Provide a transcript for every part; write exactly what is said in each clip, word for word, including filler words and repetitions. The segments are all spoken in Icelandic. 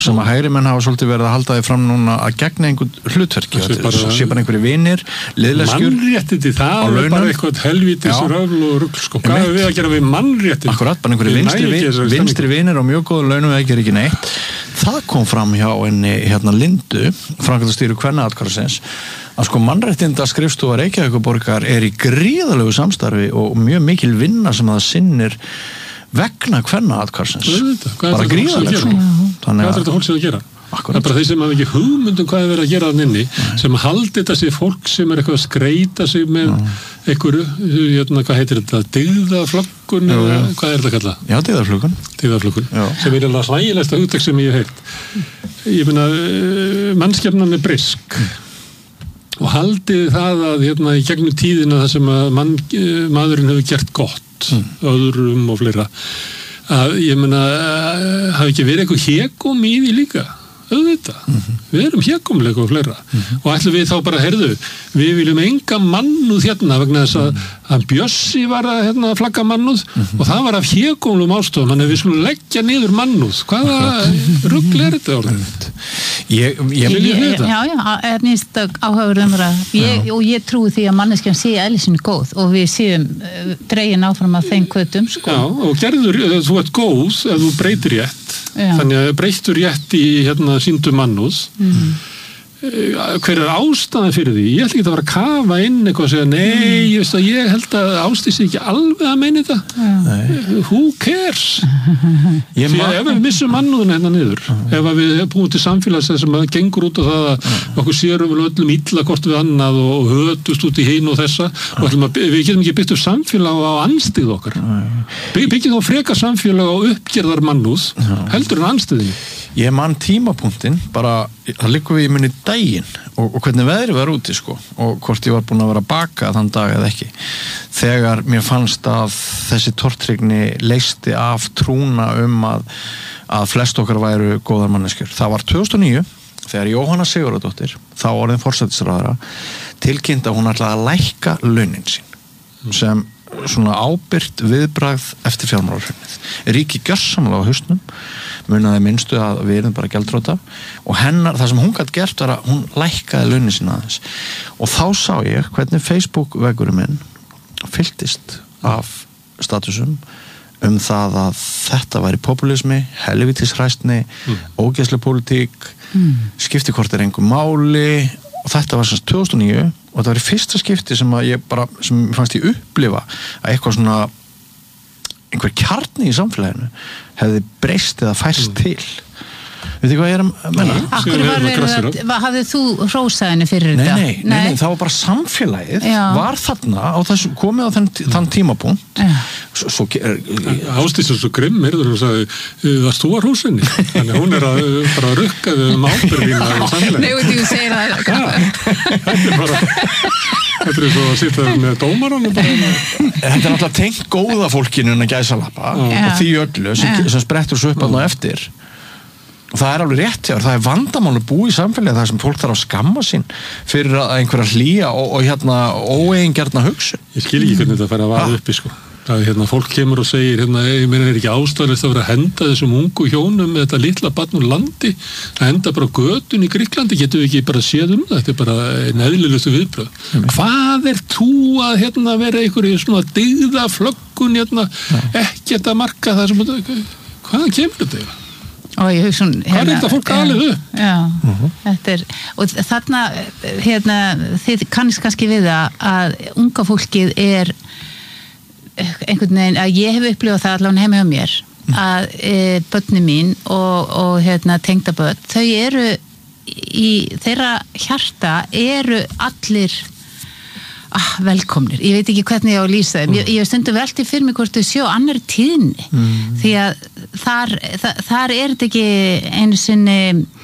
sem að hægri menn hafa svolítið verið að halda því fram núna að gegna einhvern hlutverki það sé bara einhverju vinir, liðleskjur mannréttindi, það er bara eitthvað helvítis röfl og rugl, sko, hvað er við að gera við mannréttindi? Akkurat, bara einhverju vinstri, vinstri vinir og mjög góðu launum við ekki er ekki neitt það kom fram hjá henni hérna Lindu, framkvæmdastýru kvennaatkvæðisins að sko mannréttinda skrifstofa Reykjavíkurborgar er í gríðalegu samstarfi og mjög mikil vinna sem það sinnir vegna kvennaatkvæðisins bara gríðaleg sko. Hvað er þetta fólk sem að gera? Akkurat. Það er bara þeir sem hafa ekki hugmyndum hvað er verið að gera þann inni sem haldi þetta sér fólk sem er eitthvað að skreita sig með einhverju, hérna, hvað heitir þetta dyggðaflöggun, eða hvað er þetta kallað? Já, dyggðaflöggun dyggðaflöggun, sem er alveg hlægilegsta hugtak sem ég hef heyrt ég meina, mannskepnan er brisk og haldið það að hérna í gegnum tíðina það sem að mann, maðurinn hefur gert gott mm. öðrum og fleira að ég meina hafi ekki verið eitthvað hégum í því líka auðvitað, mm-hmm. við erum hégumlega og fleira mm-hmm. og ætlum við þá bara heyrðu, við viljum enga mannúð hérna vegna þess að mm-hmm. hann Bjössi var að hérna, flagga mannúð mm-hmm. og það var af hégumlum ástofum þannig að við skulum leggja niður mannúð hvaða rugl er þetta orðið? Ég, ég, ég, já, já, er nýst áhugaður umræða og ég trúi því að manneskjan sé eðlisinn góð og við séum uh, dregin áfram að þeim kvötum sko. Já, og gerður, þú ert góð ef þú breytir rétt já. Þannig að breytur rétt í hérna síndu mannúð mm. hver er ástæðan fyrir því? Ég ætla ekki að vera að kafa inn eitthvað og segja, nei, ég veist að ég held að ástæðis ekki alveg að meina þetta nei. Who cares? Því að ef við missum mannúðuna hérna niður ef við búum til samfélags sem gengur út á það að okkur sérum við öllum illa hvort við annað og hötust út í hinn og þessa og að, við getum ekki byggt upp samfélag á anstíð okkar byggjum þá frekar samfélag á uppgerðar mannúð heldur en anstíðinni. Ég man tímapunktin bara, það liggur við í minni daginn og, og hvernig veðri var úti sko og hvort ég var búin að vera að baka þann dag eða ekki þegar mér fannst að þessi tortryggni leysti af trúna um að, að flest okkar væru góðar manneskjur. Það var tvö þúsund og níu þegar Jóhanna Sigurðardóttir þá orðin forsætisráðherra tilkynnt að hún ætlaði að lækka launin sín sem svona ábyrgt viðbragð eftir fjármálahrunið. Ríki gjörsamlega á hausnum munaði minnstu að við erum bara gjaldþrota og hennar, það sem hún gætt gert var að hún lækkaði launin sína aðeins og þá sá ég hvernig Facebook vegurinn minn fylltist af statusum um það að þetta væri populismi, helvítisræstni mm. ógeðsleg pólitík mm. skipti hvort er engu máli og þetta var semst tvö þúsund og níu og þetta var í fyrsta skipti sem að ég bara sem fannst ég upplifa að eitthvað svona einhver kjarni í samfélaginu hefði breyst eða færst til veit þið hvað ég er að menna? Akkur var verið að, hafðið þú hrósaðinu fyrir nei, þetta? Nei, nei, nei, það var bara samfélagið já. Var þarna á þessu, komið á þann, þann tímapunkt svo, svo Ásdís er svo grimm, heyrður og sagði, varst þú að hrósa henni? Þannig hún er að bara rukka þau um ábyrgðina á samfélagið. Nei, þú segir það Þetta er bara Þetta er svo að sitja með dómarann Þetta er náttúrulega tengt góða fólkinu en að gæsalappa og því öllu sem, sem sprettur svo upp að ná eftir og það er alveg rétt hjá, það er vandamál að búa í samfélagi það sem fólk þarf að skamma sín fyrir að einhverja hlýja og, og hérna óeigingjarna hugsun. Ég skil ekki hvernig þetta fær að vaða uppi sko. Það hérna fólk kemur og segir hérna, ég meina er ekki ástæðilegt að vera að henda þessum ungu hjónum með þetta litla barn úr landi að henda bara götun í Grikklandi, getum við ekki bara séð um það, þetta er bara neðlilegustu viðbröð. Mm. Hvað er þú að hérna vera einhverju svona dyggða flöggun hérna, ekkert að marka það sem, hvaðan kemur þetta yfir? Og ég hugsa hún hérna, hvað er þetta fólk alveg upp? Já, uh-huh. þetta er og þarna, hérna þið kannist kannski við það að unga fólkið er einhvern veginn, að ég hef upplifað það allavega heima hjá mér að e, börni mín og, og hérna tengdabörn, þau eru í þeirra hjarta eru allir ah, velkomnir, ég veit ekki hvernig ég á að lýsa þeim, ég, ég stundum velti fyrir mig hvort þau sjó annari tíðni, mm. því að þar, þar, þar er þetta ekki einu sinni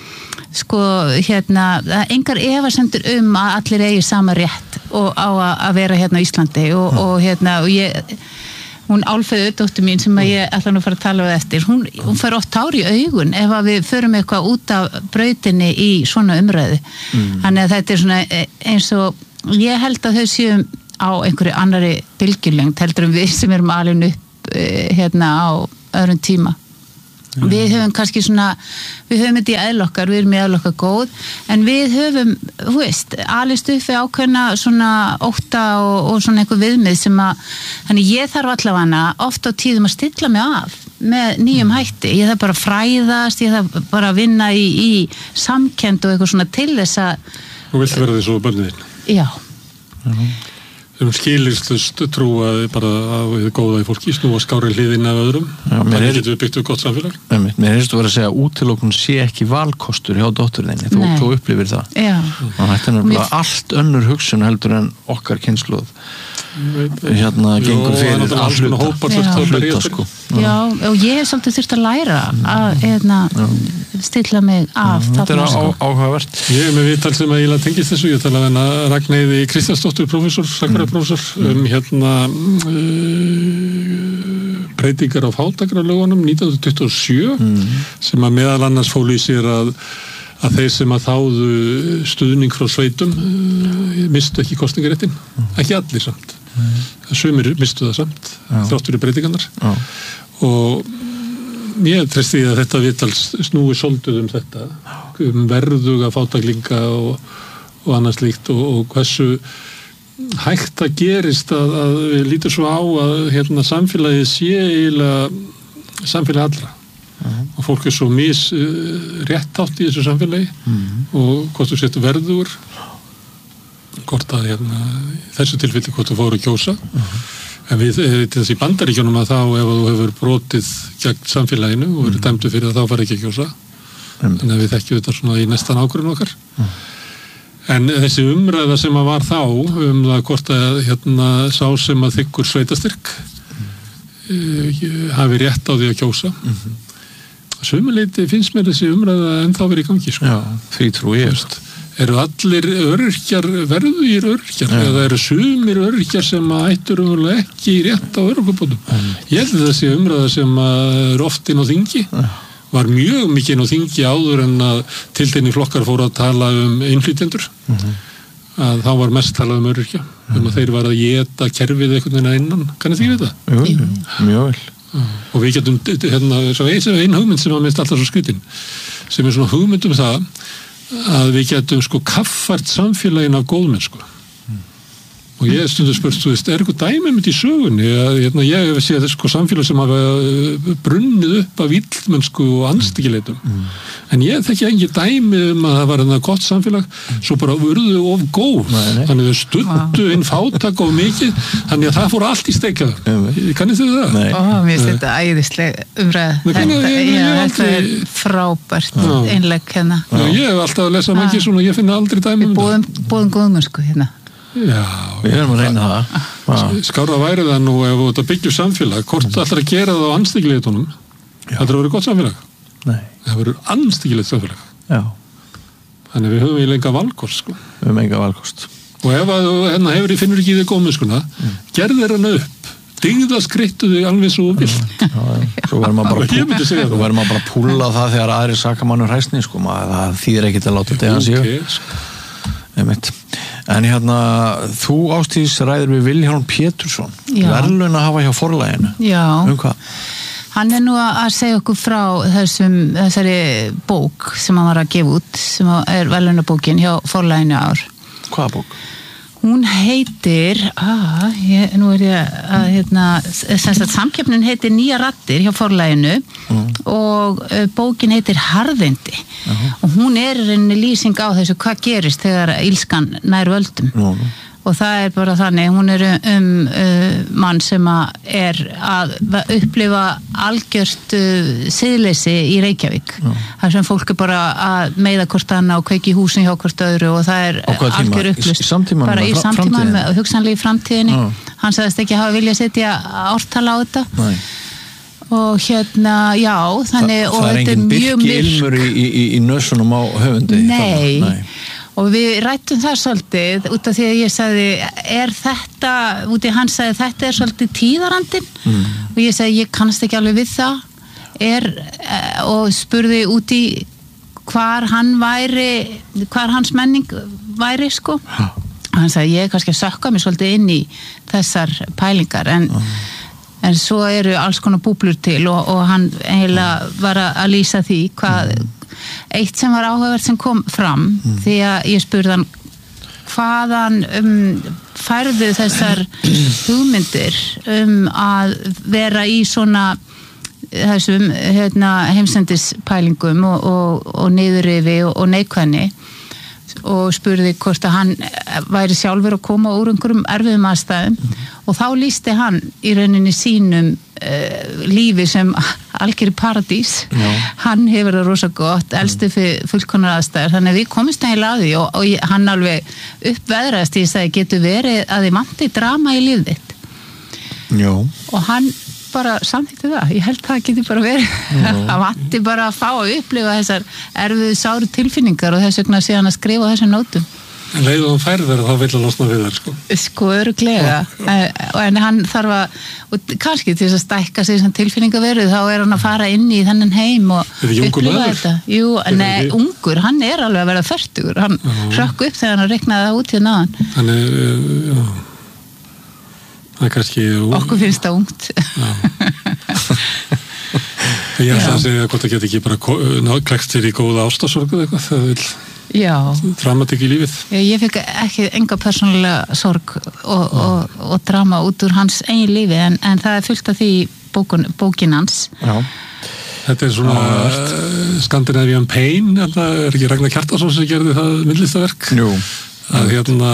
sko hérna, engar efasemdir um að allir eigi sama rétt og á að vera hérna á Íslandi og, og hérna og ég hún Álfeður dóttir mín sem að ég ætla nú að fara að tala um eftir, hún, hún fær oft tár í augun ef að við förum eitthvað út af brautinni í svona umræðu mm. þannig að þetta er svona eins og ég held að þau séum á einhverju annari bylgjulengd heldur um við sem erum alveg upp hérna á öðrum tíma. Við höfum kannski svona, við höfum þetta í eðli okkar, við erum í eðli okkar góð, en við höfum, þú veist, alist upp við ákveðna svona ótta og, og svona einhver viðmið sem að, þannig ég þarf allavega oft á tíðum að stilla mig af með nýjum hætti. Ég þarf bara að fræðast, ég þarf bara að vinna í, í samkennd og eitthvað svona til þess að... Þú vilt verða því svo börnið þín? Já. Já. Um skilirslust trúa bara að við góða í fólki, snúa skári hliðin af öðrum. Já, mér getur við byggt upp gott samfélag. Mér heyrst þú verið að segja að útilokun sé ekki valkostur hjá dótturðinni, þú, þú upplifir það. Já. Og þetta er náttúrulega allt önnur hugsun heldur en okkar kynslóð. Hérna gengur fyrir að hluta sko. Já, og ég hef svolítið þurft að læra að hérna, stilla mig af. Þetta er áhugavert. Ég er með viðtal sem að ég tengist þessu, ég tala við Ragnheiði Kristjánsdóttur prófessor, sagnfræðiprófessor um hérna uh, breytingar á fátækralögunum nítján hundruð tuttugu og sjö mm. sem að meðal annars fólu í sér að að þeir sem að þáðu stuðning frá sveitum uh, mistu ekki kosningaréttin, mm. ekki allir samt. Mm. Sumir mistu það samt, þráttur í breytingarnar. Já. Og ég treysti því að þetta viðtal snúi svolítið um þetta, um verðuga fátæklinga og, og annars líkt og, og hversu hægt það gerist að, að við lítum svo á að hérna, samfélagið sé eiginlega samfélagi allra. Uh-huh. Og fólk er svo mis uh, rétt átt í þessu samfélagi uh-huh. og hvort þú setur verður hvort að hérna, þessu tilfelli hvort þú fóru að kjósa uh-huh. en við til þessi Bandaríkjunum að þá ef þú hefur brotið gegn samfélaginu og verið dæmdu fyrir að þá fara ekki að kjósa uh-huh. en við þekkjum þetta svona í næstan ákvörðun okkar uh-huh. en þessi umræða sem að var þá um það hvort að hérna, sá sem að þykkur sveitastyrk uh, hafi rétt á því að kjósa uh-huh. Sumuleyti finnst mér þessi umræða ennþá verið í gangi sko. Já, því trú ég veist. Eru allir öryrkjar verðugir öryrkjar Já. Eða eru sumir öryrkjar sem ættur umverulega ekki rétt á öryrkjabótum mm. Ég held að þessi umræða sem er oft inn á þingi mm. var mjög mikið inn á þingi áður en að tiltekni flokkar fóru að tala um innflytjendur mm. að þá var mest talað um öryrkja mm. um að þeir var að éta kerfið einhvern veginn að innan kannið því við það? Jú, mjög vel og við getum hérna, einn hugmynd sem að minnst alltaf svo skritin sem er svona hugmynd um það að við getum sko kaffært samfélagin af góðmennsku mm. og ég stundu spurt, þú veist, er eitthvað dæmi mitt í sögunni að hérna, ég hef séð þess sko samfélag sem hafa brunnið upp af illmennsku og anstíkileitum mm. en ég þekki ekki dæmi um að það var hérna gott samfélag svo bara urðu of góð nei, nei. Þannig þau stuttu inn fátak of mikið þannig að það fór allt í steikja kannið þau það? Ó, mér finnst þetta æðisleg umræð þetta, þetta er frábært einleg hérna Já, ég hef alltaf að lesa mikið svona, ég finna aldrei dæmi um það Við bóðum góðmennsku hérna Já, við erum að reyna það Skára væri það nú ef þetta byggjum samfélag hvort það ætlar að gera það á anstíkileitunum það ætlar að vera gott samfélag Nei. það verður anstíkilegt samfélag Já. Þannig við höfum í lenga valkost sko. Við höfum enga valkost og ef að hérna, hefur í finnur ekki í þig góðmennskuna mm. gerðir hann upp digða skrittu þig alveg svo vilt Svo verður maður bara að púlla það þegar aðri saka mannur hræsni sko. það þýðir ekki til að láta þetta síðan okay, sko. En hérna þú Ásdís ræðir við Vilhjálm Pétursson verðlaun að hafa hjá Forlaginu Já. Um hvað? Hann er nú að segja okkur frá þessum, þessari bók sem hann var að gefa út sem er verðlaunabókin hjá Forlaginu ár Hvaða bók? Hún heitir ah, ég, nú er ég að hérna, semst að samkeppnin heitir Nýja raddir hjá Forlaginu mm. og uh, bókin heitir Harðindi uh-huh. og hún er einni lýsing á þessu hvað gerist þegar illskan nær völdum uh-huh. og það er bara þannig, hún er um, um uh, mann sem að er að upplifa algjört uh, siðleysi í Reykjavík Já. Það sem fólk er bara að meiða hvort annað og kveiki í húsin hjá hvort öðru og það er algjör upplust í samtímanum bara í samtímanum og hugsanlega í framtíðinni Já. Hann sagðist ekki hafa viljað setja ártala á þetta Nei. Og hérna, já þannig, Þa, og þetta er mjög myrk Það er engin birki ilmur í, í, í nösunum á höfundi Nei, Nei. Og við rættum það svolítið út af því að ég sagði, er þetta, út í hann sagði þetta er svolítið tíðarandinn mm. og ég sagði, ég kannast ekki alveg við það, er, og spurði út í hvar hann væri, hvar hans menning væri, sko. Hann sagði, ég er kannski að sökka mig svolítið inn í þessar pælingar, en mm. en svo eru alls konar búblur til og, og hann eiginlega var að lýsa því hvað, mm. eitt sem var áhugavert sem kom fram mm. því að ég spurði hann hvaðan um, færðu þessar hugmyndir um að vera í svona þessum hérna, heimsendispælingum og, og, og niðurrifi og, og neikvæðni og spurði hvort að hann væri sjálfur að koma úr einhverjum erfiðum aðstæðum mm. og þá lýsti hann í rauninni sínum uh, lífi sem algjör paradís. Já. Hann hefur það rosa gott, elstu fyrir fullkonar aðstæður, þannig að við komumst eiginlega að því og, og hann alveg uppveðraðist í þess að getur verið að þið vanti drama í lífið þitt. Já. Og hann bara samþykti það, ég held það geti bara verið að vanti bara að fá að upplifa þessar erfiðu sáru tilfinningar og þess vegna sé hann að skrifa þessum nótum. En leið og hann færður þá vil hann losna við þær sko. Sko öruglega en, en hann þarf að og kannski til þess að stækka sig sem tilfinningaveru þá er hann að fara inn í þennan heim og upplifa þetta. Jú, nei, ungur, hann er alveg að vera fertugur, hann hrökk upp þegar hann reknaði það út í náðan. Þannig, já það er kannski okkur finnst það ungt ég ætla að segja hvort það geti ekki bara klækst sér í góða ástasorg eða eitthvað það vil dramatik í lífið. Já, ég fikk ekki enga persónulega sorg og, og, og drama út úr hans eigin lífi en, en það er fullt af því bókun, bókin hans. Já. Þetta er svona uh, Scandinavian Pain, þetta er ekki Ragnar Kjartason sem gerði það myndlistaverk. Jú. Að hérna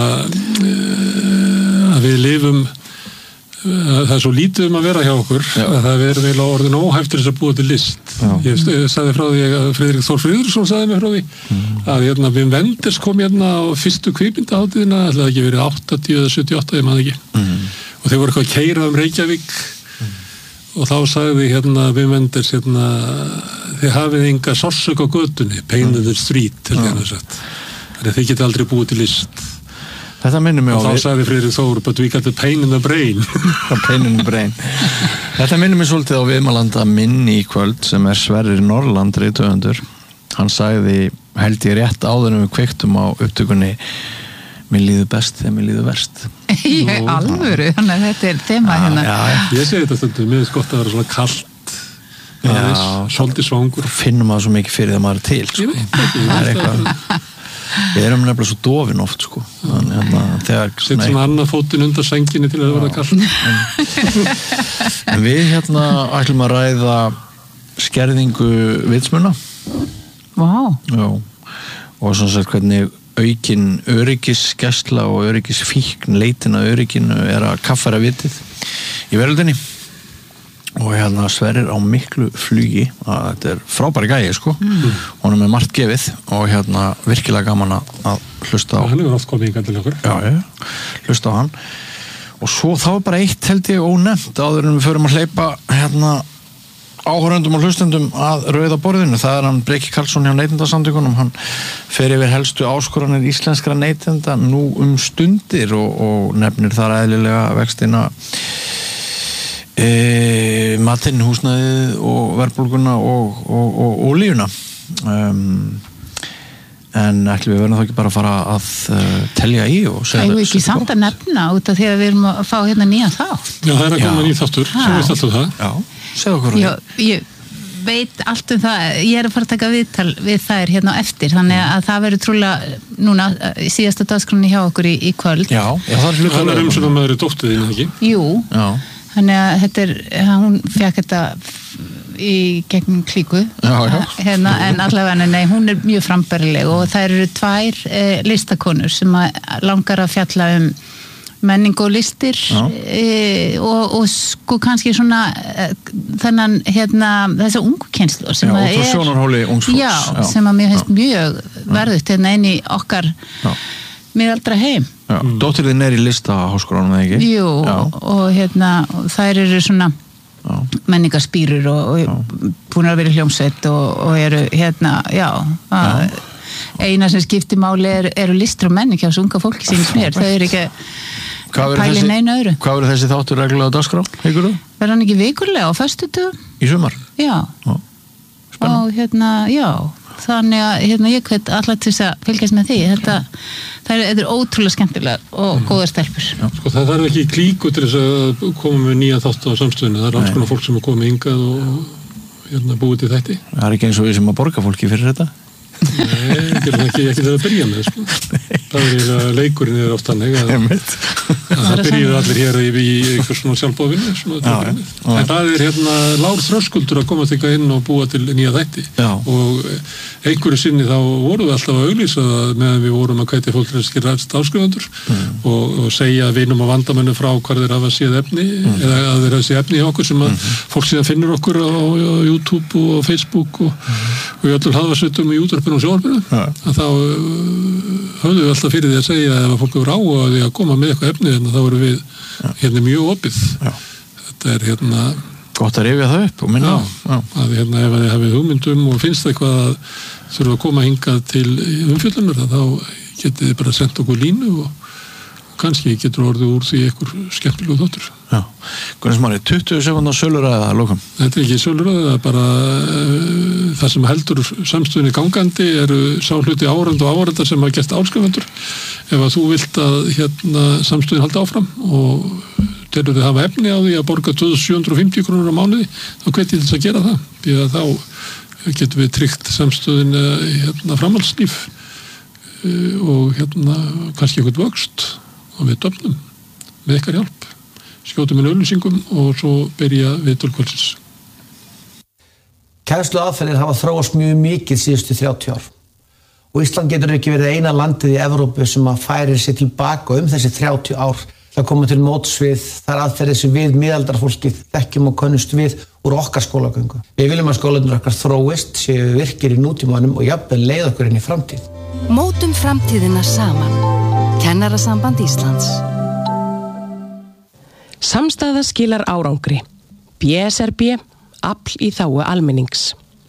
uh, að við lifum það er svo lítið um að vera hjá okkur Já. Að það er vel á orðinu óhæftur þess að búa til list. Já. Ég sagði frá því að Friðrik Þór Friðriksson sagði mig frá því mm. að hérna Wim Wenders kom hérna á fyrstu kvikmyndahátíðina, það hefði ekki verið áttatíu eða sjötíu og átta, ég maður ekki mm. og þeir voru eitthvað að keyra um Reykjavík mm. og þá sagði hérna Wim Wenders hérna, þið hafið enga sársök á götunni, pain in the street þannig að þið geti aldrei búið til list. Þetta minnir mig á og þá sagði Friðrik Þór but we got the pain in the brain pain in the brain þetta minnir mig svolítið á viðmælanda minn í kvöld sem er Sverrir Norrland rithöfundur, hann sagði held ég rétt áður en við kveiktum á upptökunni mér líður best þegar mér líður verst. Ég alvöru þannig að þetta er þema hérna. Já, ég segi þetta stundum, mér finnst gott að vera svona kallt aðeins, svolítið svangur finnum maður svo mikið fyrir það maður er til sko. Ég veit ekki, það er eitthvað við erum nefnilega svo dofin oft sko. Þannig að þegar sett svona annað fótinn undan sænginni til að vera kallt en, en við hérna ætlum að ræða skerðingu vitsmuna. Vá. Já. Og svona sagt hvernig aukin öryggisgæsla og öryggisfíkn leitin að örygginu er að kaffæra vitið í veröldinni og hérna Sverrir á miklu flugi að þetta er frábæri gæi sko mm. honum er margt gefið og hérna virkilega gaman að hlusta á hann hefur oft komið í gæti okkur já, já, hlusta á hann og svo þá er bara eitt held ég ónefnt áður en við förum að hleypa hérna áhorfendum og hlustendum að rauða borðinu, það er hann Breki Karlsson hjá Neytendasamtökunum, hann fer yfir helstu áskoranir íslenskra neytenda nú um stundir og, og nefnir þar eðlilega vextina E, matinn, húsnæðið og verðbólguna og, og, og olíuna um, en ætlum við verðum þá ekki bara að fara að uh, telja í og segja það. Það er ekki samt að nefna út af því að við erum að fá hérna nýja þátt. Já, það er að koma nýja þáttur, sem veist alltaf það. Já, segja okkur. Já, ég veit allt um það, ég er að fara að taka viðtal við þær hérna á eftir, þannig að það verður trúlega núna síðasta dagskránni hjá okkur í, í kvöld. Já, já það er hluta. Það er um svona maður er dóttið þín, ekki? Jú. Já. Þannig að þetta er, hún fekk þetta í gegnum klíku já, já. Hérna, en allavega nei, hún er mjög frambærileg og það eru tvær eh, listakonur sem að langar að fjalla um menning og listir eh, og, og sko kannski svona eh, þennan hérna þessi ungu kynslu sem já, að er sjónarhóli ungs fólks já, já, sem að mér finnst mjög verðugt hérna inn í okkar já. Miðaldra heim. Já, mm. Dóttir þín er í listaháskólanum eða ekki? Jú, já. Og hérna og þær eru svona já. Menningarspírur og, og búin að vera í hljómsveit og, og eru hérna, já, að, eina sem skiptir máli er, eru listur og menning hjá þessu unga fólki síns mér, þau eru ekki pæli neina öðru. Hvað verður þessi þáttur reglulega á dagskrá? Verður hann ekki vikurlega á föstudögum? Í sumar? Já. Já. Og hérna, já, þannig að hérna, ég hvet allar til þess að fylgjast með því þetta, það er, er ótrúlega skemmtilega og mm. góðar stelpur sko, það þarf ekki klíku til þess að koma með nýja þátt á samstöðinu, það er alls konar fólk sem er komið hingað og hérna búið til þætti það er ekki eins og við sem að borga fólki fyrir þetta Nei, ekki ekki ekki til að byrja með sko. það er eiginlega leikurinn er oft þannig að, að það byrjuðu allir hér í, í eitthvað svona sjálfbóðvinni en það er hérna lár þröskuldur að koma þig inn og búa til nýja þætti já. Og einhverju sinni þá vorum við alltaf að auglýsa meðan við vorum að hvetja fólk til að skilja áskrifundur mm. og, og segja vinum og vandamennu frá hvar þeir hafa séð efni mm. eða að þeir hafa séð efni hjá okkur sem að mm. fólk síðan finnur okkur á, á YouTube og Facebook og, mm. og í öllum hlaðvarsveitum og í útvarpinu og sjónvarpinu ja. Að þá uh, höfum við alltaf fyrir því að segja að ef fólk eru á að því að koma með eitthvað efni þá erum við ja. Hérna mjög opið ja. Þetta er hérna gott að rifja það upp og minna á að hérna ef þið hafið hugmyndum og finnst eitthvað að þurfa að koma hingað til umfjöllunar þá getið þið bara sendt okkur línu og kannski getur orðið úr því einhver skemmtilegu þáttur. Já, Gunnar Smári, tuttugu sekúndna söluræða að lokum. Þetta er ekki söluræða, það er bara uh, það sem heldur samstöðinni gangandi eru sá hluti árand og áranda sem hafa gert áskrifundur. Ef að þú vilt að hérna samstöðin haldi áfram og telur þið hafa efni á því að borga tvö þúsund sjö hundruð og fimmtíu krónur á mánuði, þá hvet ég þess að gera það. Því að þá getum við tryggt samstöðin hérna framhaldslíf uh, og hérna kannski eitthvað vöxt og við döfnum með ykkar hjálp. Skjótum inn auglýsingum og svo byrja við tölkvöldsins. Kennslu aðferðir hafa þróast mjög mikið síðustu þrjátíu ár. Og Ísland getur ekki verið eina landið í Evrópu sem að færir sig tilbaka um þessi þrjátíu ár til að koma til móts við þar aðferðir sem við miðaldarfólkið þekkjum og könnumst við úr okkar skólagöngu. Við viljum að skólarnir okkar þróist, séu virkir í nútímanum og jafnvel leið okkur inn í framtíð. Mótum framtíðina saman. Kennarasamband Íslands. Samstaða skilar árangri. B S R B, afl í þágu almennings.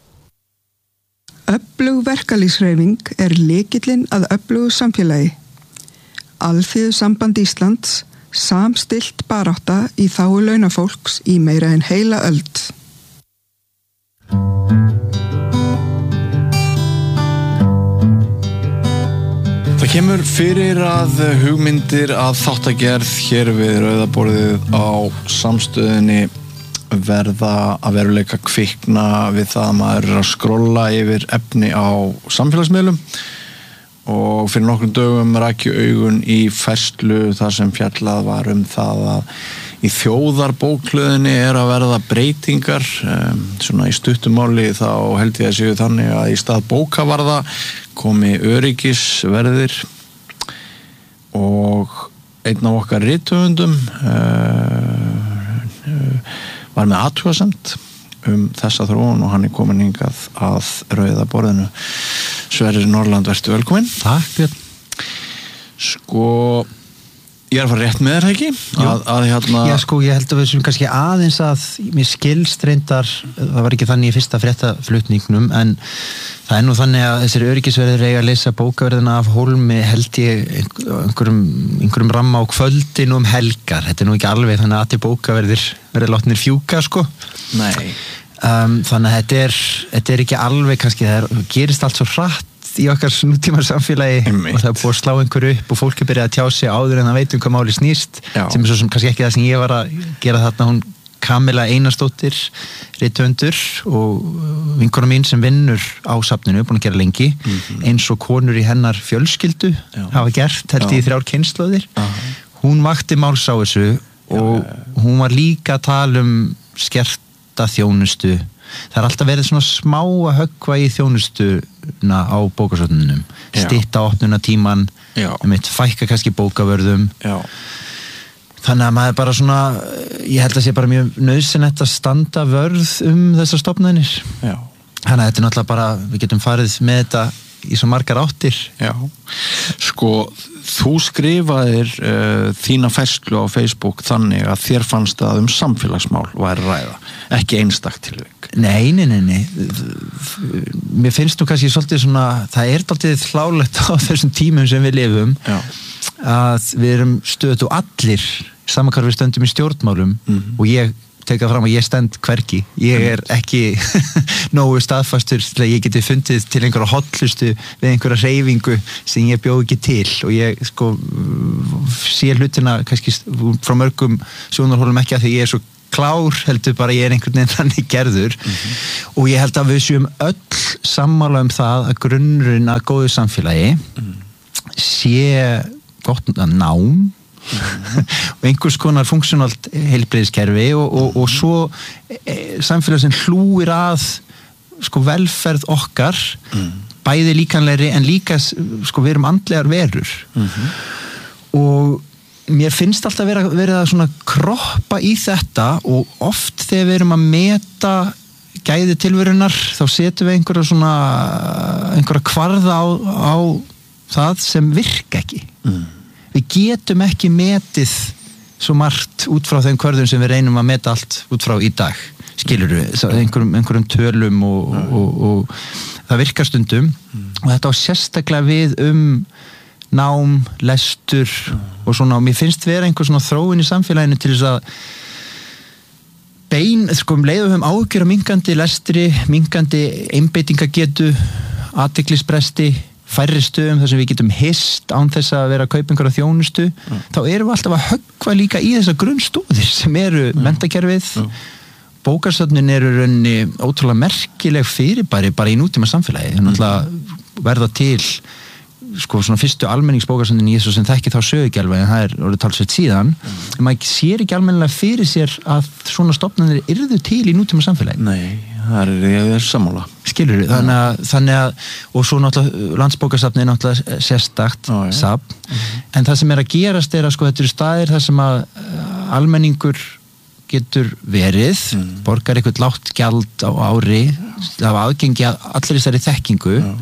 Öflug verkalýðshreyfing er lykillinn að öflugu samfélagi. Alþýðusamband Íslands, samstillt barátta í þágu launafólks í meira en heila öld. Það kemur fyrir að hugmyndir að þáttagerð hér við Rauðaborðið á samstöðinni verða að veruleika kvikna við það að maður er að skrolla yfir efni á samfélagsmiðlum og fyrir nokkrum dögum rak ég augun í færslu þar sem fjallað var um það að í þjóðarbókhlöðinni er að verða breytingar um, svona í stuttumáli þá held ég að séu þannig að í stað bókavarða komi öryggisverðir og einn af okkar rithöfundum uh, uh, var með athugasemd um þessa þróun og hann er komin hingað að Rauðaborðinu. Sverrir Norland, vertu velkominn. Takk, Björn. Sko, ég er að fara rétt með þér, ekki? Að, að hérna... Já, sko, ég held að við sem kannski aðeins að mér skilst reyndar, það var ekki þannig í fyrsta fréttaflutningnum, en það er nú þannig að þessir öryggisverðir eiga að lesa bókaverðina af hólmi held ég einhverjum, einhverjum ramma á kvöldin um helgar. Þetta er nú ekki alveg þannig að allir bókaverðir verður látnir fjúka, sko. Nei. Um, þannig að þetta er, þetta er ekki alveg kannski, það er, gerist allt svo hratt í okkar nútíma samfélagi og það er búið að slá einhverju upp og fólk er byrjað að tjá sig áður en það veit um hvað máli snýst. Já. Sem er svo sem kannski ekki það sem ég var að gera þarna. Hún Kamilla Einarsdóttir, rithöfundur og vinkona mín sem vinnur á safninu, búin að gera lengi, mm-hmm. eins og konur í hennar fjölskyldu Já. Hafa gert, held ég þrjár kynslóðir. Uh-huh. Hún vakti máls á þessu og Já. Hún var líka að tala um skerta þjónustu. Það er alltaf verið svona smá að höggva í þjónustuna á bókasöfnunum. Stytta opnunartíman, um eitt fækka kannski bókavörðum. Já. Þannig að maður bara svona, ég held að sé bara mjög nauðsynlegt að standa vörð um þessar stofnanir. Já. Þannig að þetta er náttúrulega bara, við getum farið með þetta í svo margar áttir. Já. Sko, þú skrifaðir uh, þína færslu á Facebook þannig að þér fannst að um samfélagsmál væri ræða, ekki einstakt tilvik. Nei, nei, nei, nei. Mér finnst nú kannski svolítið svona, það er dálítið hlálegt á þessum tímum sem við lifum. Já. Að við erum stöðut og allir saman hvar við stöndum í stjórnmálum mm-hmm. og ég teka fram að ég stend hvergi, ég er ekki nógu staðfastur til að ég geti fundið til einhverja hollustu við einhverja hreyfingu sem ég bjó ekki til og ég sko sé hlutina kannski frá mörgum sjónarhólum ekki að því ég er svo klár heldur bara ég er einhvern veginn þannig gerður mm-hmm. og ég held að við séum öll sammála um það að grunnurinn að góðu samfélagi mm. sé gott nám og einhvers konar funksjónalt heilbrigðiskerfi og, og, og svo e, samfélag sem hlúir að sko velferð okkar mm. bæði líkanlegri en líka sko við erum andlegar verur mm-hmm. og mér finnst alltaf verið að, verið að svona kroppa í þetta og oft þegar við erum að meta gæði tilverunar þá setjum við einhverja svona einhverja kvarða á, á það sem virka ekki mm. Við getum ekki metið svo margt út frá þeim kvörðum sem við reynum að meta allt út frá í dag. Skilur við, einhverjum, einhverjum tölum og, og, og, og það virkar stundum mm. og þetta á sérstaklega við um nám, lestur mm. og svona og mér finnst vera einhver svona þróun í samfélaginu til þess að bein, sko um leiðum við höfum áhyggjur af minkandi lestri, minkandi einbeitingagetu, athyglisbresti færri stöðum þar sem við getum hist án þess að vera að kaupa einhverja þjónustu mm. þá erum við alltaf að höggva líka í þessar grunnstóðir sem eru mm. menntakerfið mm. bókasöfnin eru raunni ótrúlega merkileg fyrirbæri bara í nútíma samfélagi mm. náttúrulega verða til sko svona fyrstu almenningsbókasöfnin í þessu sem þekki þá sögugjálfa en það er orðið talsveit síðan mm. en maður sér ekki almennilega fyrir sér að svona stofnanir yrðu til í nútíma samfélagi Nei, það er ég er sammála skilur við, þannig að, þannig að og svo náttúrulega landsbókasafni er náttúrulega sérstakt Ó, ja. safn mm-hmm. en það sem er að gerast er að sko þetta eru staðir þar sem að almenningur getur verið mm. borgar eitthvað lágt gjald á ári það var aðgengi að allir þessari þekkingu mm.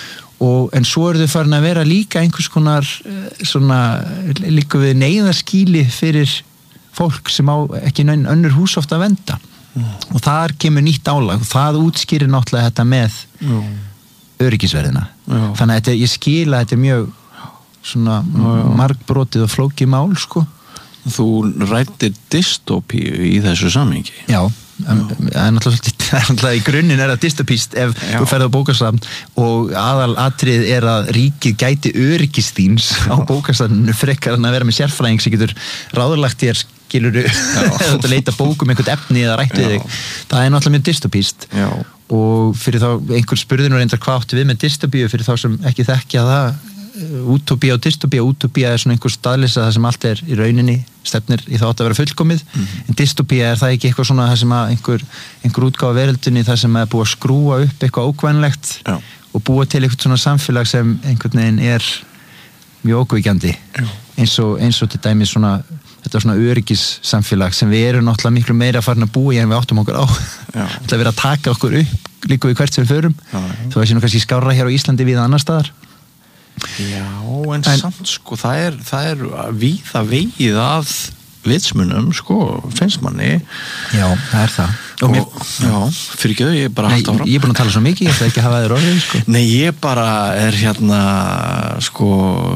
og, en svo eru þau farin að vera líka einhvers konar svona líka við neyðarskýli fyrir fólk sem á ekki neinn önnur hús ofta að venda mm. og þar kemur nýtt álag og það útskýrir náttúrulega þetta með mm. öryggisverðina mm. þannig að þetta, ég skil að þetta er mjög svona mm. margbrotið og flókið mál sko Þú rættir dystopíu í þessu samhengi Já, en, en náttúrulega í grunninn er það dystopíst ef Já. Þú ferð á bókasafn og aðal atrið er að ríkið gæti öryggisþíns á bókasafninu frekar en að vera með sérfræðing sem getur ráðurlagt þér skilur að leita bókum einhvern efni eða rætt við þig það er náttúrulega mjög dystopíst Já. Og fyrir þá einhver spurðin og reyndar hvað áttu við með dystopíu fyrir þá sem ekki þekkja það útópía og dystopía, útópía er svona einhver staðleysa það sem allt er í rauninni stefnir í þá átt að vera fullkomið mm-hmm. en dystopía er það ekki eitthvað svona það sem að einhver, einhver útgáfa veröldinni það sem er búið að skrúa upp eitthvað ókvænlegt Já. Og búa til eitthvað svona samfélag sem einhvern veginn er mjög ókvíkjandi eins og, eins og til dæmis svona þetta svona öryggissamfélag sem við erum náttúrulega miklu meira farin að búa í en við áttum okkur á þetta vera að taka okkur upp líka við hvert sem við förum þú veist nú kannski skárra hér á Íslandi við annar staðar Já, en, en samt sko það er, það er víða vegið að vitsmunum sko, finnst manni Já, það er það og, mér, Já, fyrir ekki þau, ég er bara Nei, ég, ég er búin að tala svo mikið, ég ætla ekki að hafa þér orðið sko. Nei, ég bara er hérna sko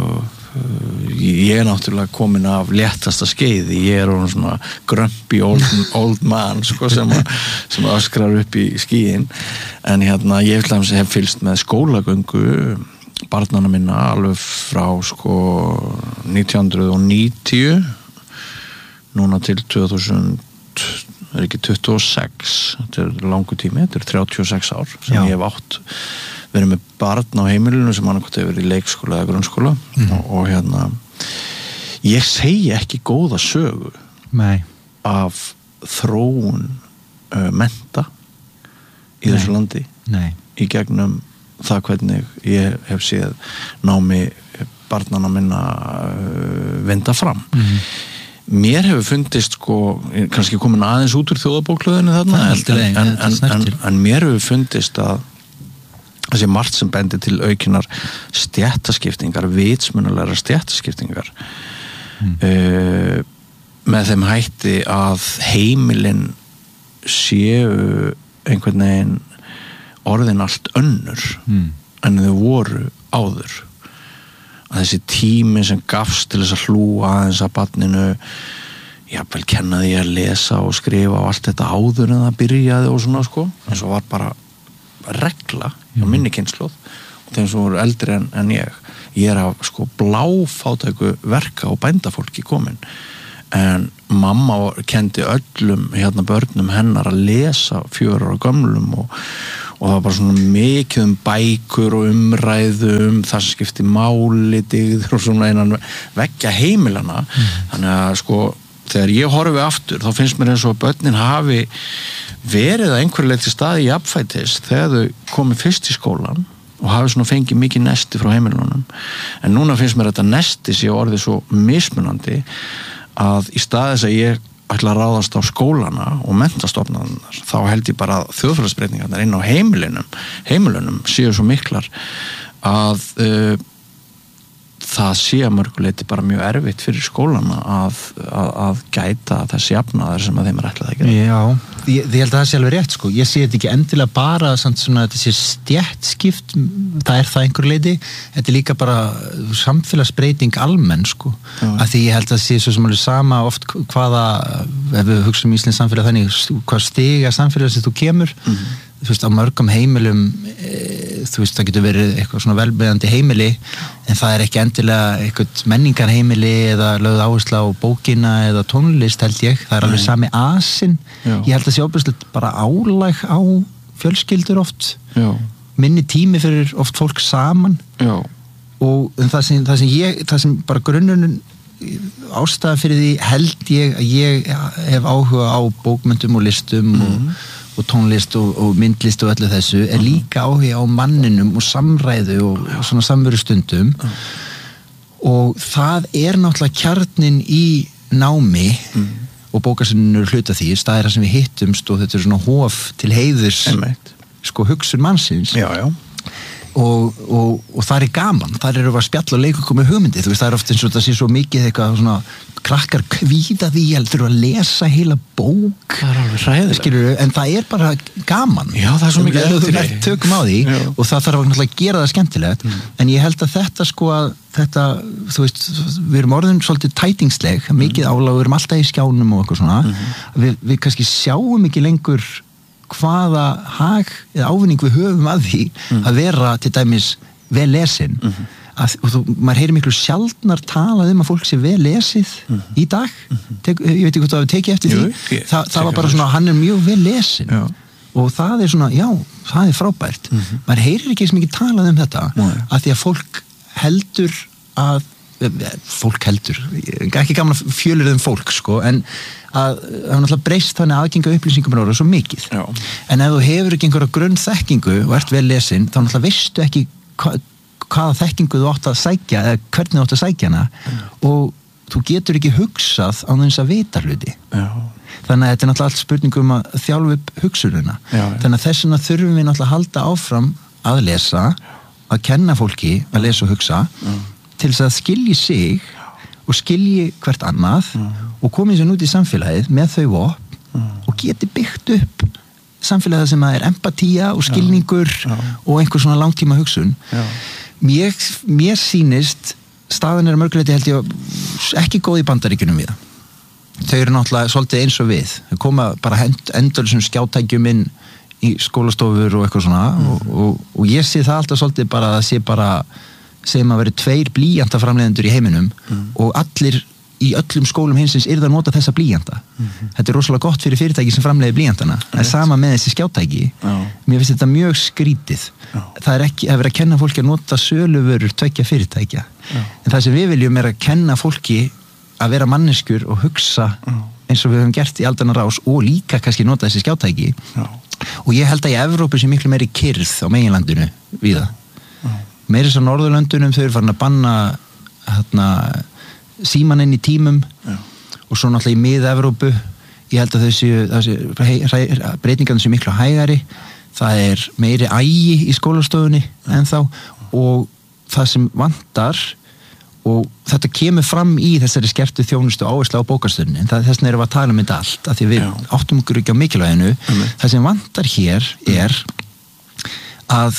ég er náttúrulega komin af léttasta skeiði, ég er svona grumpy old, old man sko, sem, að, sem að öskrar upp í skíin en hérna ég hef fylgst með skólagöngu barnana minna alveg frá sko nítján hundruð níutíu núna til tvö þúsund er ekki tuttugu og sex þetta er langu tími, þetta er þrjátíu og sex ár sem Já. Ég hef átt verið með barn á heimilinu sem annarkvæmt hefur verið í leikskóla eða grunnskóla mm. og, og hérna ég segi ekki góða sögu Nei. Af þróun uh, mennta í Nei. Þessu landi Nei. Í gegnum það hvernig ég hef séð námi barnana minna uh, vinda fram mm-hmm. mér hefur fundist sko, kannski komin aðeins út úr þjóðabókluðinu þarna en, en, en, en, en mér hefur fundist að þessi margt sem bendir til aukinar stéttaskiptingar, vitsmunalega stéttaskiptingar mm. uh, með þeim hætti að heimilin séu einhvern veginn orðin allt önnur mm. en þau voru áður að þessi tími sem gafst til þess að hlúa aðeins að barninu jafnvel kenna því að lesa og skrifa og allt þetta áður en það byrjaði og svona sko, eins og var bara regla hjá minni kynslóð og þeim sem voru eldri en, en ég ég er af sko bláfátæku verka og bændafólki komin en mamma kendi öllum hérna börnum hennar að lesa fjögur ára gömlum og, og það var bara svona mikið um bækur og umræðu um það sem skipti máli, dygður og svona einan veggja heimilana mm. þannig að sko þegar ég horfi aftur þá finnst mér eins og að börnin hafi verið að einhverju leyti staði í apfætis þegar þau komið fyrst í skólan og hafi svona fengið mikið nesti frá heimilunum en núna finnst mér þetta nesti sé orðið svo mismunandi að í stað þess að ég ætla að ráðast á skólana og menntastofnarnar þá held ég bara að þjóðfélagsbreytingarnar inn á heimilunum heimilunum séu svo miklar að uh, það sé að mörguleiti bara mjög erfitt fyrir skólana að, að, að gæta þessi jafnaðar sem að þeim er ætlað að gera. Já, ég, ég held að það sé alveg rétt sko. Ég sé þetta ekki endilega bara samt svona að þetta sé stjættskipt, það er það einhver leiti, þetta er líka bara samfélagsbreyting almenn sko. Af því ég held að það sé svo sem alveg sama oft hvaða, ef við hugsaum í Íslands samfélag þannig, hvað stiga samfélag sem þú kemur, mm-hmm. þú veist, á mörgum heimilum e, þú veist, það getur verið eitthvað svona velbeðandi heimili en það er ekki endilega eitthvað menningarheimili eða lögð áhersla á bókina eða tónlist held ég, það er alveg sami asinn, ég held að sé óbæðslega bara álæg á fjölskyldur oft Já. Minni tími fyrir oft fólk saman Já. Og það sem, það sem ég það sem bara grunnurinn ástæða fyrir því held ég að ég hef áhuga á bókmyndum og listum mm. og og tónlist og, og myndlist og öllu þessu er líka áhuga á manninum og samræðu og, og svona samveru stundum uh. og það er náttúrulega kjarnin í námi mm. og bókasönnur hluta því, staðir sem við hittumst og þetta er svona hof til heiðurs Emmeit. Sko hugsun mannsins já, já. Og, og, og það er gaman, það eru að spjalla og leika með hugmyndi, þú veist, það er oft eins og það sé svo mikið eitthvað svona, krakkar kvíða því að þurfa að lesa heila bók það er alveg hræðilegt, en það er bara gaman já, það er svo mikið eftir tökum á því já. Og það þarf náttúrulega að gera það skemmtilegt mm. en ég held að þetta sko að þetta, þú veist, við erum orðin svolítið tætingsleg, mikið mm. álag, við erum alltaf í skjánum og eitthvað svona mm. við, við kannski sjáum ekki lengur hvaða hag eða ávinning við höfum að því mm. að vera til dæmis vel lesin mm-hmm. að, og þú, maður heyrir miklu sjaldnar talað um að fólk sé vel lesið mm-hmm. í dag mm-hmm. Tek, ég veit ekki hvort það hefur tekið eftir Jú, því ég, Þa, það var bara svona, hann er mjög vel lesin já. Og það er svona, já, það er frábært mm-hmm. maður heyrir ekki sem ekki talað um þetta mm. að því að fólk heldur að fólk heldur, ekki gamla fjölur um fólk sko, en að það er náttúrulega breyst þannig að aðgenga upplýsingum er orðið svo mikið Já. En ef þú hefur ekki einhverja grunn þekkingu og ert vel lesin, þá náttúrulega veistu ekki hva, hvaða þekkingu þú átt að sækja eða hvernig þú átt að sækja hana mm. og þú getur ekki hugsað á þess að vita hluti Já. Þannig að þetta er náttúrulega allt spurningum að þjálfa upp hugsununa Já, þannig að þess vegna þurfum við náttúrulega að halda áfram að lesa, að kenna fólki að lesa og hugsa Já. Til þess að skilji sig og skilji hvert annað mm. og komið sér út í samfélagið með þau vopn mm. og geti byggt upp samfélagið sem er empatía og skilningur já, já. Og einhver svona langtíma hugsun mér, mér sýnist staðan er mörguleiti held ég ekki góð í Bandaríkjunum við þau eru náttúrulega svolítið eins og við þau koma bara endur sem skjátækjum inn í skólastofur og eitthvað svona mm. og, og, og ég sé það alltaf svolítið bara að sé bara sem að veri tveir blýjantaframleiðendur í heiminum mm. og allir í öllum skólum hinsins yrðu að nota þessa blýjanta mm-hmm. þetta er rosalega gott fyrir fyrirtæki sem framleiðir blýjantana það er sama með þessi skjátæki Já. Mér finnst þetta mjög skrítið Já. Það er ekki að vera að kenna fólki að nota söluvörur tveggja fyrirtækja Já. En það sem við viljum er að kenna fólki að vera manneskjur og hugsa Já. Eins og við höfum gert í aldanna rás og líka kannski nota þessi skjátæki Já. Og ég held að í Evrópu sé miklu meiri kyrrð á meginlandinu við það meiri svo Norðurlöndunum þau eru farin að banna hérna, síman inn í tímum Já. Og svo náttúrulega í mið-Evrópu ég held að þessi breytingarnir séu miklu hægari það er meiri ægi í skólastofunni ennþá og það sem vantar og þetta kemur fram í þessari skertu þjónustu áherslu á bókastöðunni en þess vegna erum við að tala um þetta allt af því við Já. Áttum okkur ekki á mikilvæginu mm. það sem vantar hér er að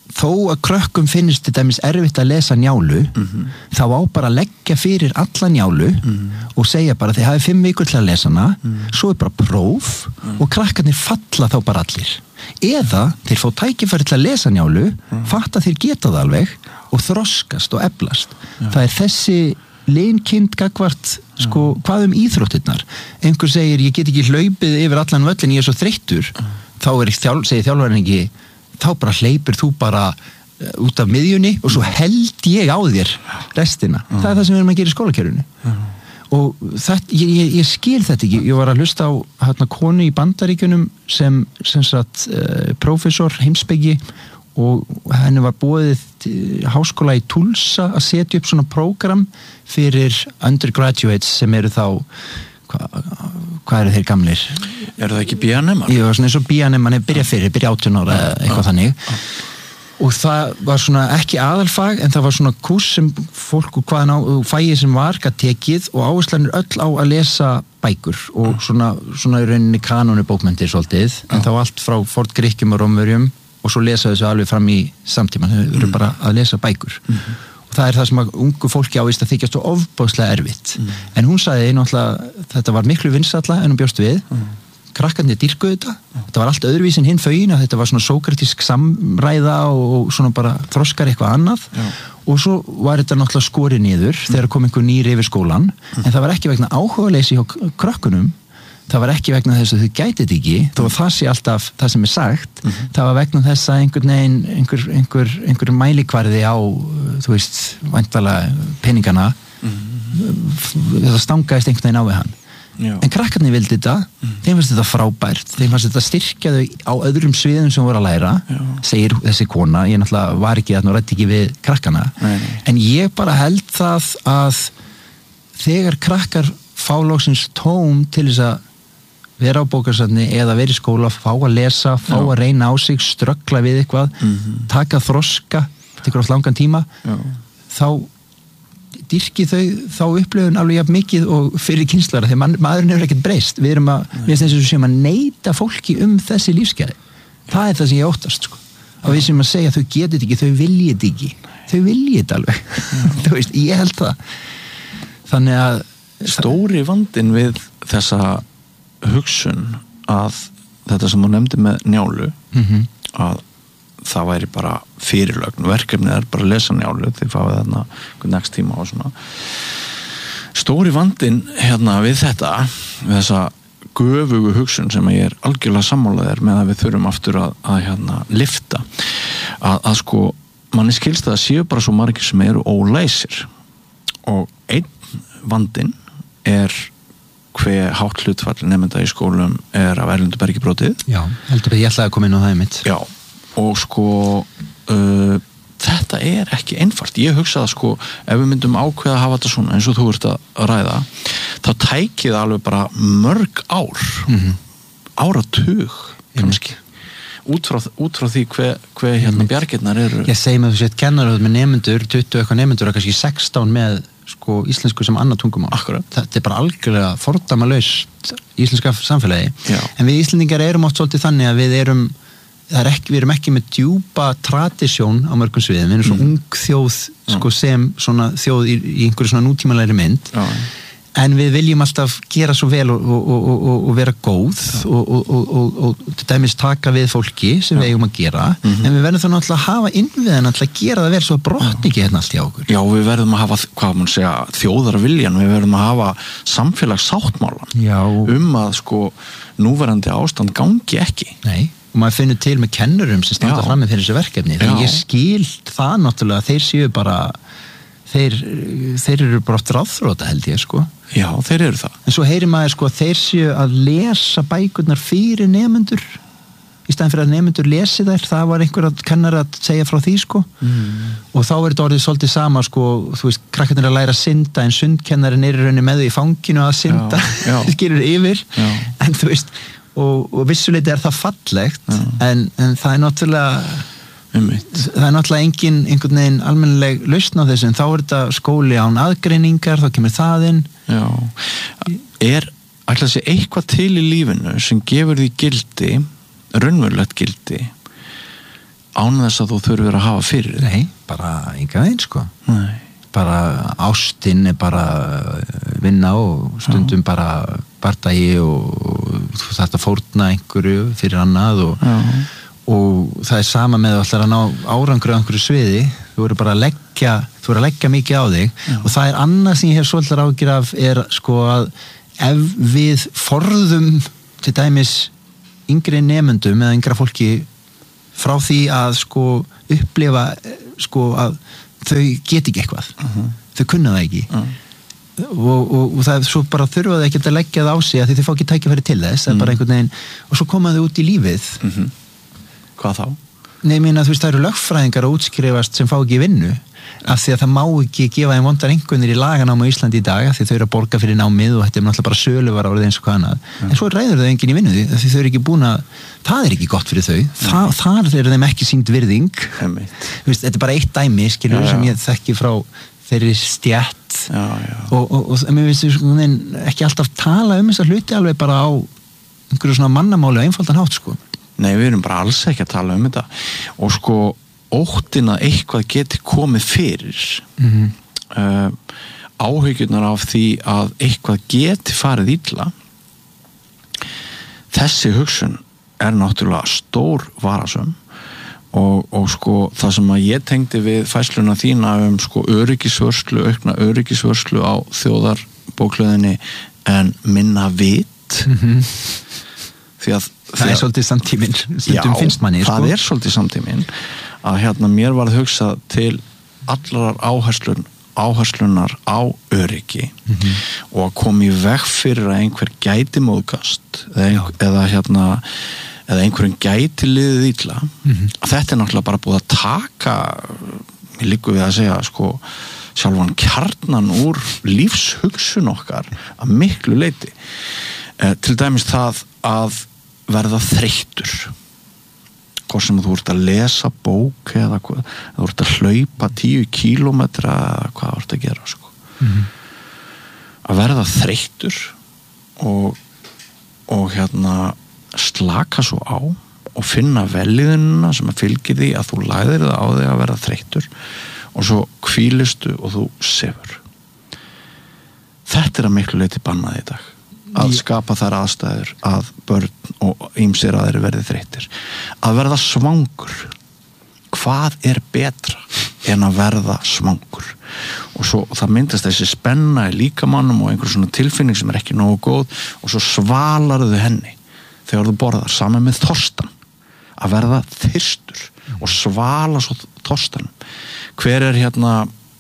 þó að krökkum finnst þetta dæmis erfitt að lesa Njálu mm-hmm. þá á bara að leggja fyrir alla Njálu mm-hmm. og segja bara þið hafið fimm vikur til að lesa hana mm-hmm. svo er bara próf mm-hmm. og krakkarnir falla þá bara allir eða þeir fá tækifæri til að lesa Njálu mm-hmm. fatta þeir geta það alveg og þroskast og eflast ja. Það er þessi linkind gagvart sko, ja. Hvað um íþróttirnar einhver segir ég get ekki hlaupið yfir allan völlin ég er svo þreyttur ja. Þá er þjál, segir þjálfarinn ekki þá bara hleypir þú bara uh, út af miðjunni og svo held ég á þér restina. Mm. Það er það sem við erum að gera í skólakerfinu. Mm. Og þetta, ég, ég, ég skil þetta ekki. Ég var að hlusta á hérna konu í Bandaríkjunum sem, sem sagt, uh, prófessor heimspeki og henni var boðið háskóla í Tulsa að setja upp svona prógram fyrir undergraduates sem eru þá hvað hva eru þeir gamlir? Er það ekki B N M? Jú, svona eins og B N M hann er byrjað fyrir, byrjað átján ára eða eitthvað ah, þannig ah. Og það var svona ekki aðalfag en það var svona kúrs sem fólk og hvaðan á fæið sem var gat tekið og áherslan er öll á að lesa bækur og ah. svona, svona í rauninni kanónu bókmenntir svolítið ah. en þá allt frá forngrikkjum og rómverjum og svo lesa þessu alveg fram í samtíman þau eru mm. bara að lesa bækur mm. það er það sem að ungu fólki ávist að þykjast og ofbáðslega erfitt mm. en hún sagði náttúrulega þetta var miklu vinsalla en hún bjóst við mm. krakkarnir dýrkuðu þetta mm. þetta var allt öðruvísin hinn fögin þetta var svona sókratísk samræða og svona bara þroskar eitthvað annað mm. og svo var þetta náttúrulega skorið niður mm. þegar kom einhver nýr yfir skólan mm. en það var ekki vegna áhugaleysi hjá krakkunum það var ekki vegna þess að þau gætið ekki þó að það sé alltaf það sem er sagt mm-hmm. það var vegna þess að einhvern veginn einhver, einhver, einhver mælikvarði á þú veist, væntalega peningana mm-hmm. það stangaðist einhvern veginn á við hann Já. En krakkarnir vildi þetta mm. þeim fannst þetta frábært, þeim fannst þetta styrkja þau á öðrum sviðum sem voru að læra Já. Segir þessi kona, ég náttúrulega var ekki að nú rætti ekki við krakkana nei, nei. En ég bara held það að þegar krakkar fá lóksins tóm til þess að vera á bókasafni eða vera í skóla, fá að lesa, fá Já. Að reyna á sig, ströggla við eitthvað, mm-hmm. taka þroska, tekur oft langan tíma, Já. Þá dýrki þau þá upplifun alveg jafn mikið og fyrir kynslara, þegar man, maðurinn hefur ekkert breyst. Við erum að, við erum þess að neita fólki um þessi lífsgæði. Það er það sem ég óttast, sko. Og við sem að segja þau getið ekki, þau viljið ekki. Þau viljið alveg. Þú veist, ég held það. Þannig að stóri vandinn við þessa hugsun að þetta sem þú nefndi með Njálu mm-hmm. að það væri bara fyrirlögn verkefnið er bara að lesa Njálu þið fáið þarna next tíma og svona stóri vandinn hérna við þetta við þessa göfugu hugsun sem ég er algjörlega sammálaðir með að við þurfum aftur að, að hérna lifta að, að sko manni skilst að það séu bara svo margir sem eru ólæsir og einn vandinn er hver hátt hlutfall nemenda í skólum er af erlendu bergi brotið. Já, heldur að ég ætlaði að koma inn á það mitt. Já, og sko uh, þetta er ekki einfalt. Ég hugsa að sko ef við myndum ákveða að hafa þetta svona eins og þú ert að ræða, þá tækið alveg bara mörg ár mm-hmm. áratug kannski. Út frá, út frá því hver, hver hérna bjargirnar eru. Ég segi með þú sett kennaröð með nemendur, tuttugu eitthvað nemendur og kannski sextán með sko íslensku sem annað tungumál. Akkurat. Þetta er bara algjörlega fordæmalaust íslenska samfélagi. Já. En við Íslendingar erum oft svolítið þannig að við erum það er ekki, við erum ekki með djúpa tradisjón á mörgum sviðum, við erum svo mm. ung þjóð sko, sem svona þjóð í, í einhverju svona nútímalegri mynd Já. En við viljum alltaf gera svo vel og, og, og, og vera góð og, og, og, og til dæmis taka við fólki sem Já. Við eigum að gera mm-hmm. en við verðum þá náttúrulega að hafa innviðan að gera það vel svo að brotni ekki hérna allt hjá okkur. Já, við verðum að hafa, hvað mann segja, þjóðarviljan, við verðum að hafa samfélagssáttmálan Já. Um að sko núverandi ástand gangi ekki. Nei, og maður finnur til með kennurum sem standa Já. Frammi fyrir þessu verkefni. Þannig ég skil það náttúrulega, þeir séu bara þeir, þeir eru bara oft ráðþróta held ég sko. Já, þeir eru það. En svo heyrir maður sko að þeir séu að lesa bækurnar fyrir nemendur í staðin fyrir að nemendur lesi þær, það var einhver að kennar að segja frá því sko mm. og þá er þetta orðið svolítið sama sko, þú veist, krakkarnir að læra að synda en sundkennarinn er í rauninni með því í fanginu að synda, skilur yfir já. En þú veist, og, og vissuleiti er það fallegt en, en það er náttúrulega það er náttúrulega engin einhvern veginn almennileg lausn á þessu en þá er þetta skóli án aðgreiningar, þá kemur það inn. Já, er ætla að sé eitthvað til í lífinu sem gefur því gildi, raunverulegt gildi án þess að þú þurfir að hafa fyrir þig? Nei, bara enga veginn sko. Nei. Bara ástin er bara vinna og stundum Já. Bara bardagi og, og þú þarft að fórna einhverju fyrir annað og, og það er sama með að ætla að ná árangur á einhverju sviði, þú verður bara að leggja þú verður að leggja mikið á þig Já. Og það er annað sem ég hef svolítið ágjur af er sko að ef við forðum til dæmis yngri nemendum eða yngra fólki frá því að sko upplifa sko að þau get ekki eitthvað uh-huh. þau kunna það ekki uh-huh. og, og, og það er svo bara þurfa þau ekki að leggja það á sig að því þau fá ekki tækifæri til þess uh-huh. bara einhvern veginn, og svo koma þau út í lífið uh-huh. Hvað þá? Nei, ég meina þú veist það eru lögfræðingar að útskrifast sem fá ekki vinnu af því að það má ekki gefa þeim vondar einhvernir í laganámi á Íslandi í dag af því þau eru að borga fyrir námið og þetta er náttúrulega bara söluvar árið eins og hvað annað ja. En svo ræður þau enginn í vinnu því því þau eru ekki búin að það er ekki gott fyrir þau Þa, þar er þeim ekki sýnd virðing veist, þetta er bara eitt dæmi skilur ja, ja. Sem ég þekki frá þeirri stjætt ja, ja. og, og, og mér veist sko, ekki alltaf tala um þessa hluti alveg bara á einhverju svona mannamáli og einfaldan hátt sko. Nei, við erum bara alls ekki að tala um þetta og sko óttin að eitthvað geti komið fyrir mm-hmm. uh, áhyggjurnar af því að eitthvað geti farið illa þessi hugsun er náttúrulega stór varasöm og, og sko það sem að ég tengdi við fæsluna þína um sko öryggisvörslu, aukna öryggisvörslu á þjóðarbókhlöðinni en minna vit mm-hmm. því að það er svolítið samtíminn stundum finnst manni það sko. er svolítið samtíminn að hérna mér var að hugsa til allar áherslun áherslunar á öryggi mm-hmm. og að koma í veg fyrir að einhver gæti móðgast eða, einhver, eða hérna eða einhverjum gæti liðið illa mm-hmm. þetta er náttúrulega bara búið að taka mér líku við að segja sko sjálfan kjarnan úr lífshugsun okkar að miklu leyti eh, til dæmis það að verða þreyttur hvort sem þú ert að lesa bók eða hvað, þú ert að hlaupa tíu kílómetra eða hvað þú ert að gera sko. mm-hmm. að verða þreyttur og, og hérna slaka svo á og finna veliðunina sem að fylgir því að þú læðir það á þig að verða þreyttur og svo hvílistu og þú sefur þetta er að miklu leyti bannað í dag að skapa þær aðstæður að börn og ýmsir aðrir verði þreyttir að verða svangur hvað er betra en að verða svangur og svo og það myndast þessi spenna í líkamannum og einhver svona tilfinning sem er ekki nógu góð og svo svalarðu henni þegar þú borðar saman með þorstan að verða þyrstur og svala svo þorstanum hver er hérna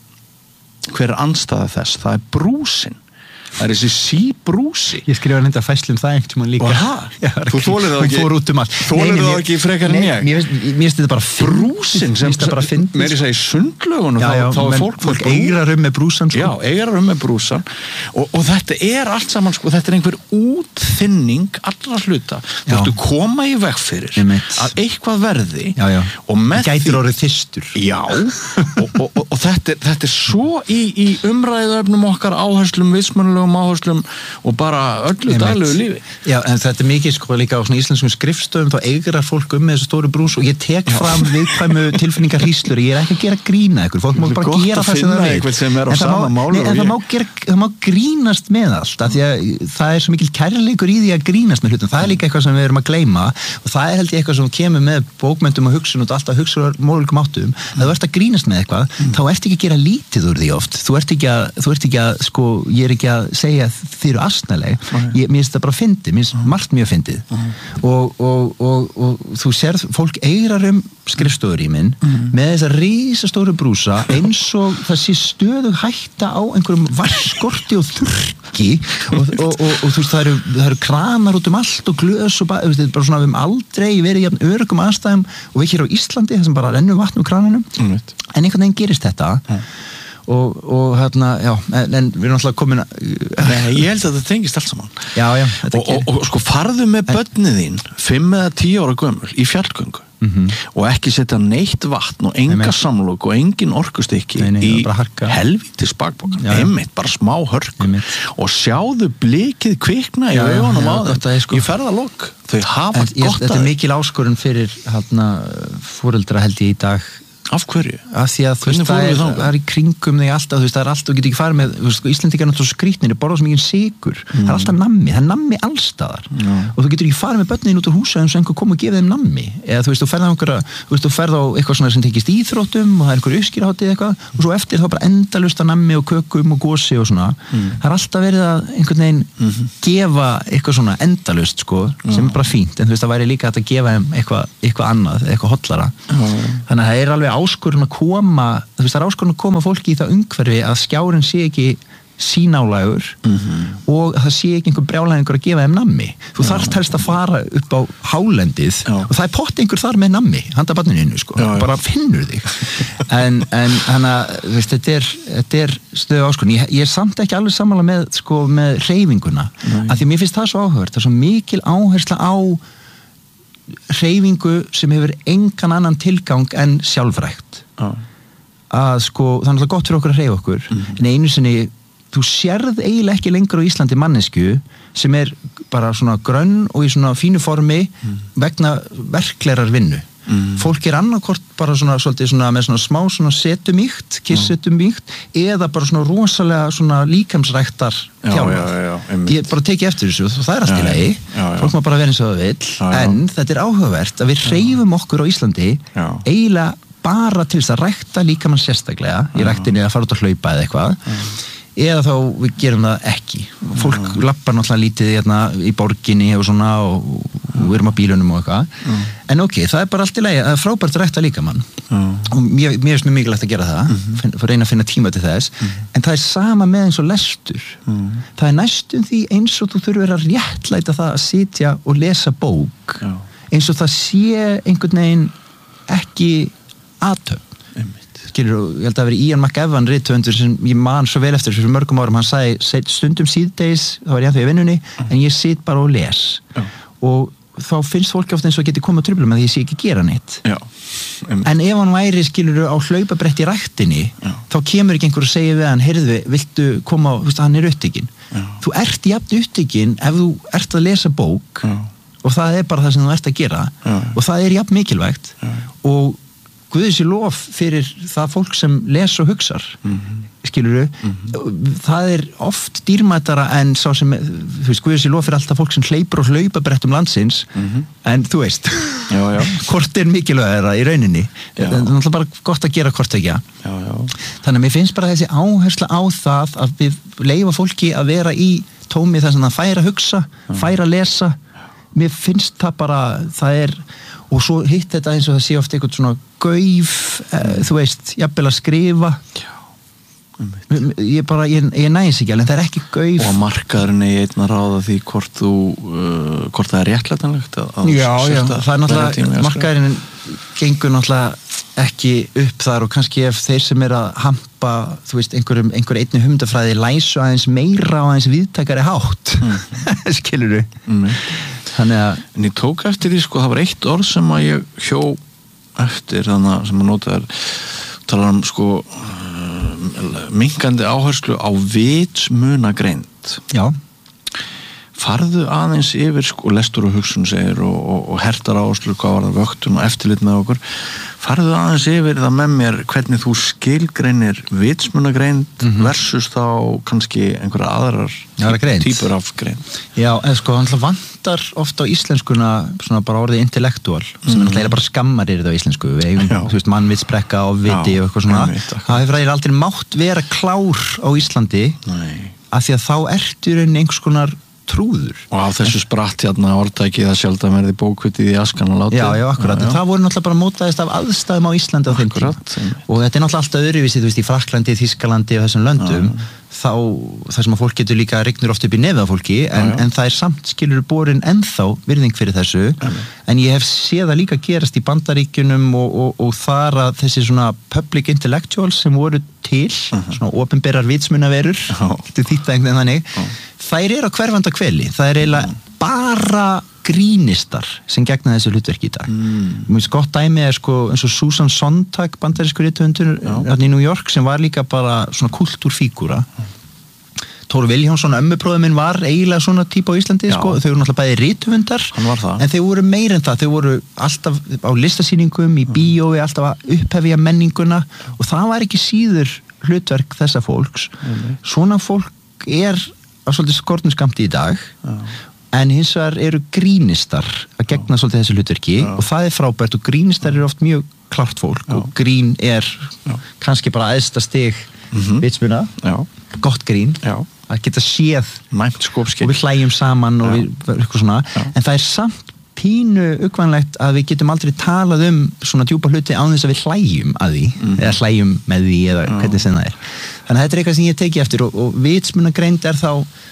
hver er andstæða þess? Það er brúsin það er þessi síbrúsi ég skrifa reynda fæslum það einhvern tímann líka já, þú þólir það ekki um þólir það ekki frekar en ég mér finnst þetta bara brúsin sem mér er að segja í sundlögunum já, já, þá er fólk, fólk eigrar um með brúsan sko. já, eigrar um með brúsan og, og þetta er allt saman sko, þetta er einhver útþynning allra hluta þú ættu koma í veg fyrir að eitthvað verði já, já. og með gætir því orðið þyrstur já, og, og, og, og þetta, er, þetta er svo í, í umræðuöfnum okkar áherslum vitsmannlegum áherslum og bara öllu daglegu lífi. Já, en þetta er mikið sko líka á svona íslenskum skrifstöðum þá eigrar fólk um með þessu stóru brús og ég tek Já. Fram viðkvæmu tilfinningar hríslur ég er ekki að gera grína ykkur, fólk má bara gera það sem það veit. Sem er á sama máli en það má, gera, það má grínast með allt af því að það er svo mikil kærleikur í því að grínast með hlutum, það er líka eitthvað sem við erum að gleyma og það er held ég eitthvað sem kemur með bókmenntum og hugsun og alltaf hugsun mólugum áttum, að þú ert að grínast með eitthvað mm. þá ert ekki að gera lítið úr því oft þú ert ekki að, þú ert ekki að sko, ég er ekki að segja að þið eru asnaleg okay. ég, mér finnst það bara fyndið, mér finnst uh-huh. margt mjög fyndið uh-huh. og, og, og, og þú sérð fólk eigrar um skrifstofurýmin uh-huh. með þessa risastóru brúsa eins og það sé stöðug hætta á einhverjum varskorti og þurrki og, og, og, og þú veist það eru, það eru kranar út um allt og glös og bara, veist, bara svona við um aldrei verið jafn örugum aðstæðum og við hér á Íslandi það sem bara rennur vatn úr krananum uh-huh. en einhvern veginn gerist þetta uh-huh. og, og hérna, já, en, en við erum alltaf komin að Nei, ég held að þetta tengist allt saman já, já, og, og, og sko farðu með börnið þín fimm eða tíu ára gömul í fjallgöngu mm-hmm. og ekki setja neitt vatn og enga samlok og engin orkustykki nei, nei, í helvítis bakpoka einmitt, bara smá hörk einmitt. Og sjáðu blikið kvikna í augunum á þeim sko. Í ferðalok þau hafa en, gott að þetta er mikil áskorun fyrir hérna, fóreldra held ég í dag af hverju? Af því að þú veist, það er, það er í kringum þig alltaf, þú veist, það er alltaf, þú getur ekki farið með, þú veist, Íslendingar er náttúrulega skrýtnir, þeir borða svo mikið sigur, mm. það er alltaf nammi, það er nammi allstaðar mm. og þú getur ekki farið með börnin út úr húsa eins og einhver kom og gefið þeim nammi, eða þú veist, þú ferð á einhverja, þú veist, þú ferð á eitthvað svona sem tekist íþróttum og það er einhver uppskýrháttið eitthvað og svo eftir þá bara endalaust af nammi og kökum og gosi og svona, mm. það er alltaf verið að einhvern veginn mm-hmm. gefa eitthvað svona endalaust, sko, sem er bara fínt, en þú veist, það væri líka að gefa þeim eitthvað, eitthvað annað, eitthvað hollara. Mm. Þannig að það er alveg áskorun að koma, þú veist, það er áskorun að koma fólki í það umhverfi að skjárinn sé ekki sínálægur mm-hmm. og það sé ekki einhver brjálæðingur að gefa þeim nammi. Þú þarft helst að fara upp á hálendið já. Og það er pott einhver þar með nammi, handa barninu, sko, já, bara finnur þig. en, en hana, þú veist, þetta er, þetta er stöðu áskorun. Ég, ég er samt ekki alveg sammála með, sko, með hreyfinguna, af því mér finnst það svo áhugavert, það er svo mikil áhersla á hreyfingu sem hefur engan annan tilgang en sjálfrækt ah. að sko, það er náttúrulega gott fyrir okkur að hreyfa okkur mm. en einu sinni, þú sérð eiginlega ekki lengur á Íslandi mannesku sem er bara svona grönn og í svona fínu formi mm. vegna verklerar vinnu mm. fólk er annarkort bara svona, svolítið svona með svona smá svona setumíkt kissetumíkt, eða bara svona rosalega svona líkamsræktar þjálfað. Ég bara teki eftir þessu og það er allt í lagi, fólk má bara vera eins og það vill, já, já. En þetta er áhugavert að við hreyfum okkur á Íslandi já. Eiginlega bara til þess að rækta líkamann sérstaklega í ræktinni að fara út að hlaupa eða eitthvað já. Eða þá við gerum það ekki. Fólk mm. lappar náttúrulega lítið hérna, í borginni og svona og, og við erum á bílunum og eitthvað. Mm. En ok, það er bara allt í lagi, það er frábært að rækta líkamann. Mm. Og mér, mér finnst mjög mikilvægt að gera það, mm. finn, reyna að finna tíma til þess. Mm. En það er sama með eins og lestur. Mm. Það er næstum því eins og þú þurfir að réttlæta það að sitja og lesa bók. Mm. Eins og það sé einhvern veginn ekki athöfn. Skilur, ég held að veri Ian McEwan rithöfundur sem ég man svo vel eftir fyrir mörgum árum, hann sagði stundum síðdeis, þá var ég ennþá í vinnunni uh-huh. en ég sit bara og les uh-huh. og þá finnst fólki ofta eins og geti komið að trufla með því ég sé ekki gera neitt Já. En ef hann væri skilur á hlaupabrett í ræktinni Já. Þá kemur ekki einhver að segja við hann, heyrðu, viltu koma, þú veist, hann er upptekinn þú ert jafn upptekinn ef þú ert að lesa bók Já. Og það er bara það sem þú ert að gera Já. Og það er jafn mikilvægt Já. Og Guði sé lof fyrir það fólk sem les og hugsar mm-hmm. skilurðu, mm-hmm. það er oft dýrmætara en sá sem þú veist, Guði sé lof fyrir alltaf fólk sem hleypur og hlaupa brettum landsins mm-hmm. en þú veist já, já. Hvort er mikilvægara í rauninni já. Það er náttúrulega bara gott að gera hvort ekki já, já. Þannig að mér finnst bara þessi áhersla á það að við leyfa fólki að vera í tómi þess að það færa að hugsa já. Færa að lesa mér finnst það bara, það er og svo hitt þetta eins og það sé oft eitthvað svona gauf, uh, þú veist jafnvel að skrifa Já, ég bara, ég, ég næs ekki alveg, en það er ekki gauf og markaðurinn er einn að ráða því hvort þú uh, hvort það er réttlætanlegt að Já, já, það er náttúrulega markaðurinn gengur náttúrulega ekki upp þar og kannski ef þeir sem er að hampa, þú veist, einhverjum einhver einni hugmyndafræði læsu aðeins meira og aðeins viðtækari hátt mm. skilurðu mm. Þannig að en ég tók eftir því, sko, það var eitt orð sem að ég hjó eftir þannig að sem að nota er tala um, sko minkandi áherslu á vitsmunagreind Já farðu aðeins yfir, sko, lestur og hugsun segir og, og, og hertar áherslu hvað var það vöktun og eftirlit með okkur farðu aðeins yfir það með mér hvernig þú skilgreinir vitsmunagreind mm-hmm. versus þá kannski einhverja aðrar típur af greind Já, eða sko, hann vantar ofta á íslenskuna svona bara orðið intellektual sem mm-hmm. er náttúrulega bara skammarir það á íslensku við eigum, þú veist, mannvitsbrekka og viti og eitthvað svona, það hefur ræðir aldrei mátt vera klár á Íslandi Nei. Af því að þá ertu í rauninni einhvers konar trúður. Og af þessu spratt hérna orðtækið að sjálf það verði bókvitið í askan og látið. Já, já, akkurat. Já, já. Það voru náttúrulega bara mótaðist af aðstæðum á Íslandi á þeim tíma. Og þetta er náttúrulega alltaf öðruvísi, þú veist, í Frakklandi, Þýskalandi og þessum löndum, já, þá, það sem að fólk getur líka rignur oft upp í nefið á fólki, en, já, já. en það er samt skilur borin ennþá virðing fyrir þessu, já, en ég hef séð það líka gerast í Bandaríkjunum og, og, og þar að þessi svona public intellectuals sem voru til, uh-huh. svona opinberar vitsmunaverur, getur þýtt einhvern veginn þannig, þær eru á hverfanda hveli, það er eiginlega bara grínistar sem gegna þessu hlutverki í dag mm. Mér finnst gott dæmi er sko eins og Susan Sontag bandarískur rithöfundur hérna í New York sem var líka bara svona kultúrfígúra Tóri Vilhjálmsson, ömmubróðir minn var eiginlega svona típa á Íslandi, sko, þau voru náttúrulega bæði rithöfundar, en þau voru meir en það, þau voru alltaf á listasýningum, í bíói, alltaf að upphefja menninguna og það var ekki síður hlutverk þessa fólks. Mm. Svona fólk er að svolítið skortnu skammti í dag, Já. En hins vegar eru grínistar að gegna svolítið þessu hlutverki Já. Og það er frábært og grínistar eru oft mjög klárt fólk Já. Og grín er Já. Kannski bara æðsta stig mm-hmm. vitsmuna, gott grín. Já. Að geta séð og við hlæjum saman og við, eitthvað svona Já. En það er samt pínu uggvænlegt að við getum aldrei talað um svona djúpa hluti án þess að við hlæjum að því mm. eða hlæjum með því eða Já. Hvernig sem það er þannig að þetta er eitthvað sem ég teki eftir og, og vitsmunagreind er þá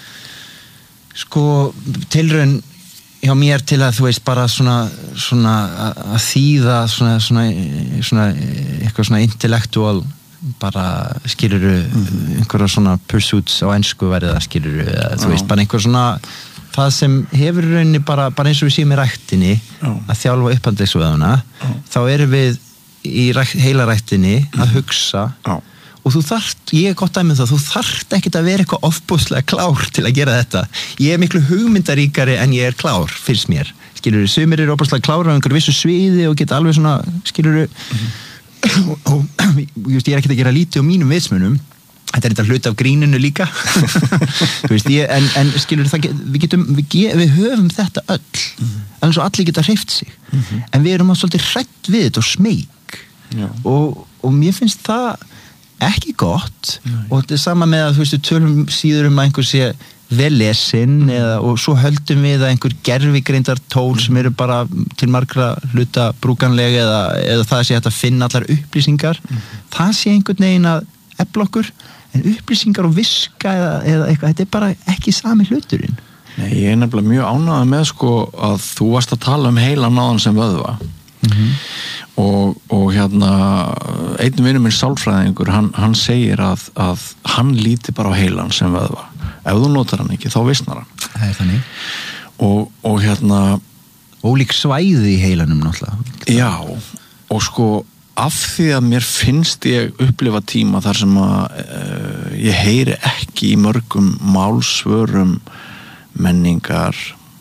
sko tilraun hjá mér til að þú veist bara svona, svona að þýða svona, svona, svona eitthvað svona intellectual bara skiluru mm-hmm. einhverja svona pursuits á ensku verið það skiluru eða þú veist bara einhver svona það sem hefur rauninni bara, bara eins og við séum í ræktinni Já. Að þjálfa upphandlegsvöðuna þá erum við í rækt, heila ræktinni að hugsa Já. Og þú þarft, ég er gott dæmi um það þú þarft ekkert að vera eitthvað ofboðslega klár til að gera þetta ég er miklu hugmyndaríkari en ég er klár fyrst mér skiluru, sumir eru ofboðslega klára á einhverju vissu sviði og geta alveg svona skiluru mm-hmm. og, og just, ég er ekkert að gera lítið á mínum vitsmunum þetta er þetta hlut af gríninu líka þú veist, ég, en, en skilur það við getum, við, við höfum þetta öll mm-hmm. en svo allir geta hreyft sig mm-hmm. en við erum að svolítið hrætt við þetta og smeyk og, og mér finnst það ekki gott Nei. Og þetta er sama með að þú veist, við tölum síður um að einhver sé vel lesinn eða, og svo höldum við að einhver gervigreindar tól sem eru bara til margra hluta brúkanlega eða, eða það sé hægt að finna allar upplýsingar mm. það sé einhvern veginn að efla okkur en upplýsingar og viska eða, eða eitthvað, þetta er bara ekki sami hluturinn. Nei, ég er nefnilega mjög ánægður með sko að þú varst að tala um heilan áðan sem vöðva mm-hmm. og, og hérna einn vinur minn sálfræðingur, hann, hann segir að, að hann líti bara á heilan sem vöðva ef þú notar hann ekki, þá vissnar hann. Það er þannig. Og, og hérna... Ólík svæði í heilanum náttúrulega. Já, og sko af því að mér finnst ég upplifa tíma þar sem að uh, ég heyri ekki í mörgum málsvörum menningar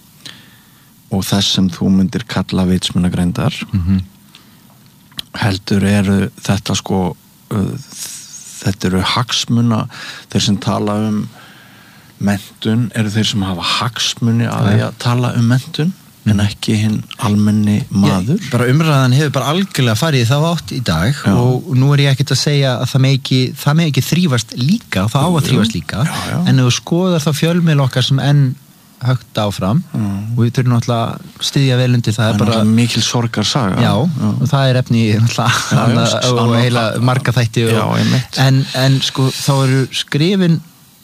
og þess sem þú myndir kalla vitsmunagreindar mm-hmm. heldur eru þetta sko uh, þetta eru hagsmuna þeir sem tala um menntun eru þeir sem hafa hagsmuni að því að tala um menntun mm. en ekki hinn almenni maður. Ég, bara umræðan hefur bara algjörlega farið þá átt í dag já. Og nú er ég ekkert að segja að það með ekki, það með ekki þrífast líka og það á að þrífast líka já, já. En ef þú skoðar þá fjölmiðl okkar sem enn högt áfram mm. og við þurfum náttúrulega að styðja vel undir það, það er bara mikil sorgarsaga já, já. Og það er efni náttúrulega og heila marga þætti og, já, en, en sko þá eru skrifin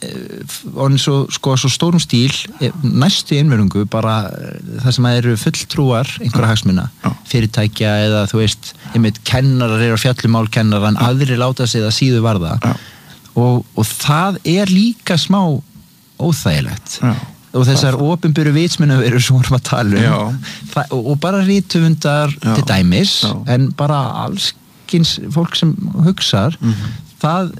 og eins og sko svo stórum stíl næstu einvörungu bara það sem að eru fulltrúar einhverja hagsmuna, fyrirtækja eða þú veist, einmitt kennarar eru á fjallumál kennarar en aðri láta sig það síðu varða og, og það er líka smá óþægilegt Já. Og þessar opinberu vitsmunaverur sem vorum að tala um það, og, og bara rithöfundar til dæmis Já. En bara allskins fólk sem hugsar mm-hmm. það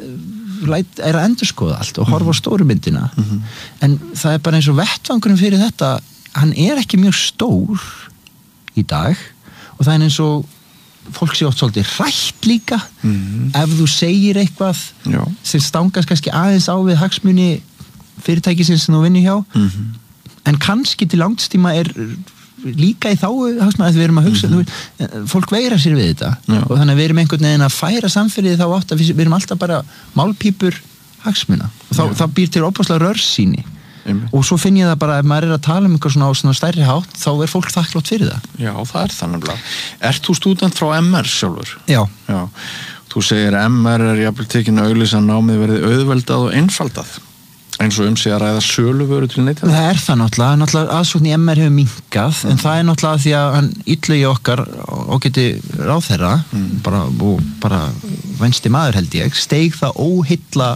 er að endurskoða allt og horfa á stóru myndina mm-hmm. en það er bara eins og vettvangurinn fyrir þetta, hann er ekki mjög stór í dag og það er eins og fólk sé oft svolítið hrætt líka mm-hmm. ef þú segir eitthvað Já. Sem stangast kannski aðeins á við hagsmuni fyrirtækisins sem þú vinnur hjá mm-hmm. en kannski til langstíma er líka í þá hagsmuna að við erum að hugsa mm-hmm. fólk veira sér við þetta Já. Og þannig að við erum einhvern veginn að færa samfélagið þá átt að við, við erum alltaf bara málpípur hagsmuna og þá, þá býr til óbúslega rörsýni Einmitt. Og svo finn ég það bara ef maður er að tala um eitthvað svona á svona stærri hátt þá er fólk þakklátt fyrir það Já, það er þannig að Ert þú stúdent frá M R sjálfur? Já, Já. Þú segir M R er jafnvel tekin að auglýsa námið verið auðveldað og einfaldað eins og um sig að ræða söluvöru til neytenda? Það er það náttúrulega, náttúrulega aðsókn í M R hefur minnkað, mm. en það er náttúrulega því að hann illegi okkar og geti ráðherra, mm. bara, og bara vænsti maður held ég, steig það óhylla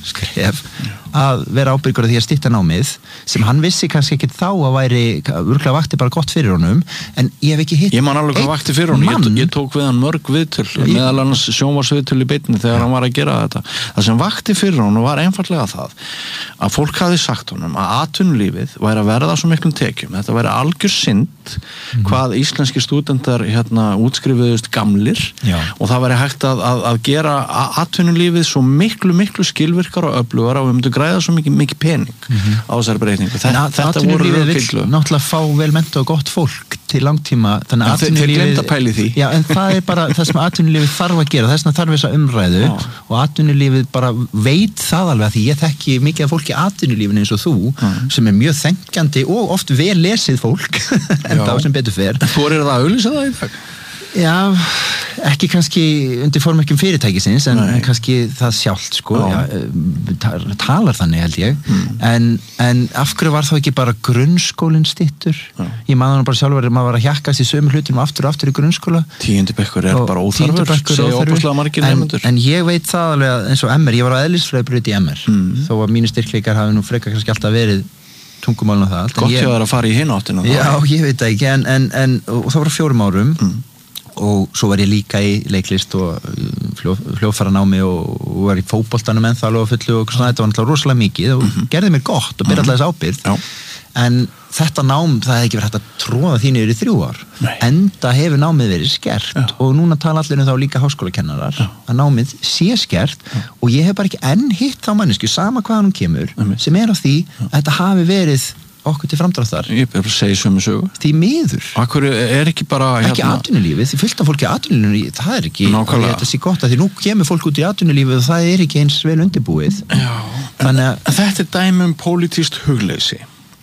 skref að vera ábyrgur af því að stytta námið sem hann vissi kannski ekki þá að væri örgulega vakti bara gott fyrir honum en ég hef ekki hitt ég man alveg hvað vakti fyrir honum ég, ég tók við hann mörg viðtöl ég... meðal annars sjónvarsviðtöl í beinni þegar ja. hann var að gera þetta það sem vakti fyrir honum var einfallega það að fólk hafði sagt honum að atvinnulífið væri að verða svo miklum tekjum þetta væri algjör synd mm. hvað íslenski stúdentar hérna útskrifuðust gamlir Já. og það væri hægt að, að, að gera atvinnulífið svo miklu miklu skilvirkar og öflugar og við myndum græða svo mikið, mikið pening mm-hmm. á þessari breytingu. Þetta, þetta voru rökillu. Náttúrulega fá vel menntað og gott fólk til langtíma. Þannig að atvinnulífið... Þeir glemt að pæli því. Já, en það er bara það sem atvinnulífið þarf að gera. Þess vegna þarf þessa umræðu Já. og atvinnulífið bara veit það alveg að því ég þekki mikið af fólki atvinnulífinu eins og þú Já. sem er mjög þengjandi og oft vel lesið fólk en þá sem betur fer. Þú er það að auglýsa það í dag? Já, ekki kannski undir formerkjum fyrirtækisins en, en kannski það sjálft sko Já, talar þannig held ég mm. en, en af hverju var þá ekki bara grunnskólinn styttur Já. Ég maður bara sjálfur maður var að hjakkast í sömu hlutunum aftur og aftur í grunnskóla tíundi bekkur er bara óþarfur segja óbúslega margir nefnendur en ég veit það alveg eins og M R ég var á eðlisfræðibraut í M R mm. þó að mínu styrkleikar hafi nú frekar kannski alltaf verið tungumálun og það allt gott hjá þær að fara í hina áttina Já, ég veit það ekki en, en, en, og það var fjórum árum mm. og svo var ég líka í leiklist og hljó, hljóðfæranámi og, og var í fótboltanum ennþá alveg á fullu og svona, þetta var náttúrulega rosalega mikið og mm-hmm. gerði mér gott og byrja alltaf þess ábyrgð Já. En þetta nám, það hefði ekki verið hægt að tróða því niður í þrjú ár Nei. Enda hefur námið verið skert Já. Og núna tala allir um þá líka háskólakennarar Já. Að námið sé skert Já. Og ég hef bara ekki enn hitt þá mannesku sama hvaðan hún kemur Nei. Sem er á því Já. Að þetta hafi verið okkur til framdráttar ég er bara að segja sömu sögu því miður Akkur er ekki bara ekki hérna... atvinnulífið, því fullt af fólki atvinnulífið það er ekki, þetta sé gott að því nú kemur fólk út í atvinnulífið og það er ekki eins vel undirbúið Já, en, að... en þetta er dæmi um pólitískt hugleysi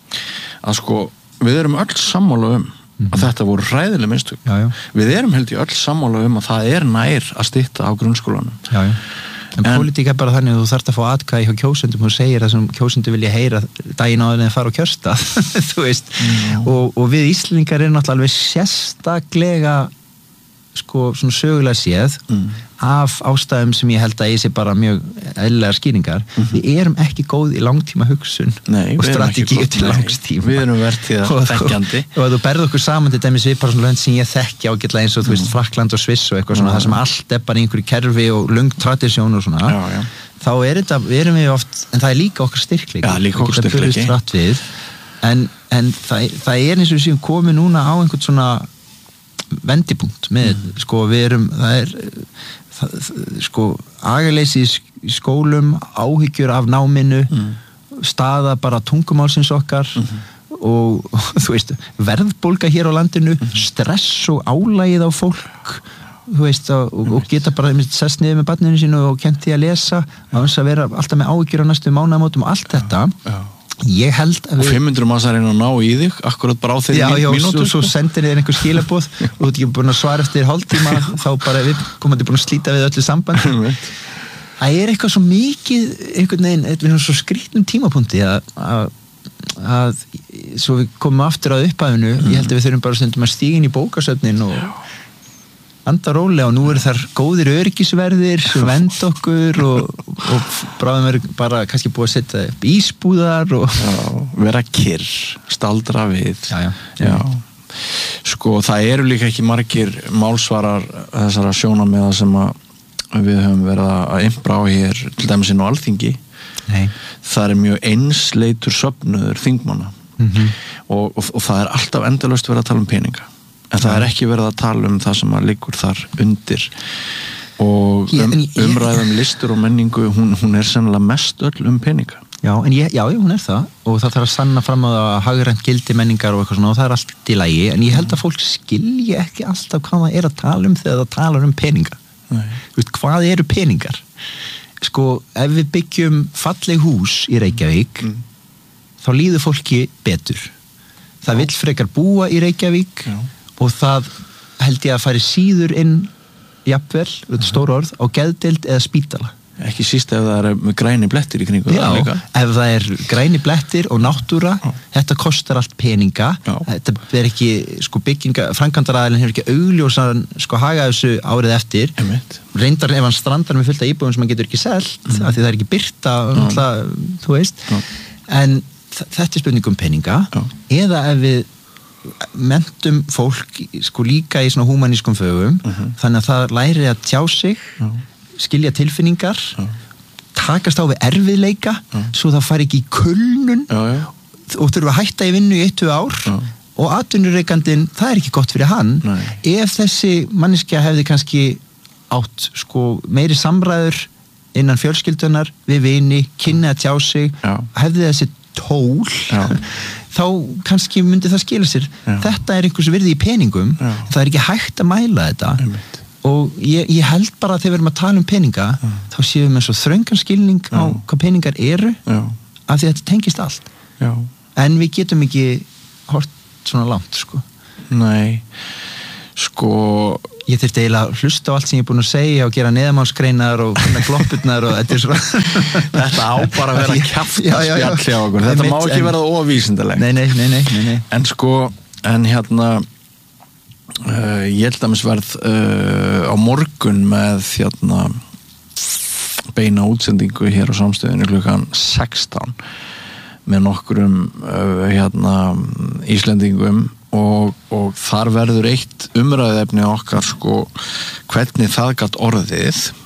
að sko, við erum öll sammála um mm-hmm. að þetta voru hræðileg mistök já, já. Við erum held í öll sammála um að það er nær að stytta á grunnskólanum já, já. En, en pólitík er bara þannig að þú þarft að fá atkvæði hjá kjósendum og segir það sem kjósendur vilja heyra daginn áður en það fara á kjörstað þú veist mm. og, og við Íslendingar erum náttúrulega alveg sérstaklega sko svona sögulega séð mm. af ástæðum sem ég held að ég sé bara mjög eðlilegar skýringar mm-hmm. við erum ekki góð í langtíma hugsun Nei, og strategíu til langstíma við erum verðtíða þekkjandi og að þú berð okkur saman til dæmis við bara svona lönd sem ég þekki ágætlega eins og þú veist Frakkland og Sviss og eitthvað svona mm. það sem allt er bara einhverju kerfi og löng tradisjón og svona já, já. Þá er þetta, við erum við oft en það er líka okkar styrkleiki ja, líka okkar styrkleiki en, en það, það er eins og við séum komið núna á einhvern svona vendipunkt með, mm. sko við erum það er, það, sko agaleysi í skólum áhyggjur af náminu mm. staða bara tungumálsins okkar mm-hmm. og, og þú veist verðbólga hér á landinu mm-hmm. stress og álægið á fólk þú veist, og, og geta bara sest niður með barninu sínu og kent því að lesa og þess að vera alltaf með áhyggjur á næstu mánaðamótum og allt þetta já. Ég held að við... Og fimm hundruð manns að reyna að ná í þig akkurat bara á þeirri já, já, mínútu. Já, svo, svo sendir þér einhver skilaboð og þú ert ekki búin að svara eftir hálftíma þá bara við komandi búin að slíta við öllu samband. Það er eitthvað svo mikið einhvern veginn, við erum svo skrýtnum tímapunkti að, að, að svo við komum aftur að upphæfinu mm. ég held að við þurfum bara stundum að stíga inn í bókasöfnin og anda rólega og nú eru þar góðir öryggisverðir sem vend okkur og, og bráðum er bara kannski búið að setja upp ísbúðar og já, vera kyrr, staldra við já, já. Já. Sko það eru líka ekki margir málsvarar þessara sjónarmiða sem að við höfum verið að impra á hér til dæmis inn á Alþingi Nei. Það er mjög einsleitur söfnuður þingmanna mm-hmm. og, og, og það er alltaf endalaust verið að tala um peninga en það er ekki verið að tala um það sem að liggur þar undir og um, umræðum listur og menningu hún, hún er sennilega mest öll um peninga já, en ég, já, hún er það og það þarf að sanna fram að hagrænt gildi menningar og eitthvað svona og það er allt í lagi en ég held að fólk skilji ekki alltaf hvað það er að tala um þegar það talar um peninga Vist, hvað eru peningar sko, ef við byggjum falleg hús í Reykjavík mm. þá líður fólki betur það vill frekar búa í Reykjavík já. Og það held ég að færi síður inn jafnvel, þetta stóra orð, á geðdeild eða spítala ekki síst ef það er með græni blettir í kringu Já, ef það er græni blettir og náttúra, Já. Þetta kostar allt peninga, Já. Þetta er ekki sko bygginga, framkvæmdaraðilinn hefur ekki augljósan sko haga þessu árið eftir, Einmitt. Reyndar ef hann strandar með fullt af íbúðum sem hann getur ekki selt, mm. af því það er ekki birta alltaf, þú veist, Já. En þetta er spurning um peninga, Já. Eða ef við mentum fólk sko líka í svona humanískum fögum, uh-huh. þannig að það læri að tjá sig, Já. Skilja tilfinningar, já. Takast á við erfiðleika, já. Svo það fari ekki í kulnun já, já. Og þurfa að hætta í vinnu í eitt, tvö ár já. Og atvinnureikandinn, það er ekki gott fyrir hann. Nei. Ef þessi manneskja hefði kannski átt sko, meiri samræður innan fjölskyldunar við vini, kynni að tjá sig, já. Hefði þessi tól, já. Þá kannski myndi það skila sér. Já. Þetta er einhvers virði í peningum, já. Það er ekki hægt að mæla þetta. Einmitt. Og ég, ég held bara að þegar við erum að tala um peninga, já. Þá séum við með svo þröngan skilning já. Á hvað peningar eru, já. Af því að þetta tengist allt. Já. En við getum ekki hort svona langt, sko. Nei, sko... Ég þurfti eiginlega að hlusta á allt sem ég er búin að segja og gera neðamálsgreinar og gloppurnar og þetta er svona... Þetta á bara að vera kjaftaspjall hjá okkur. Þetta má ekki vera óvísindalegt. Nei, nei, nei, nei, nei. En sko, en hérna... Uh, ég held að mér verð uh, á morgun með hérna beina útsendingu hér á samstöðinu klukkan sextán með nokkurum uh, hérna Íslendingum og, og þar verður eitt umræðefni okkar sko hvernig það gat orðið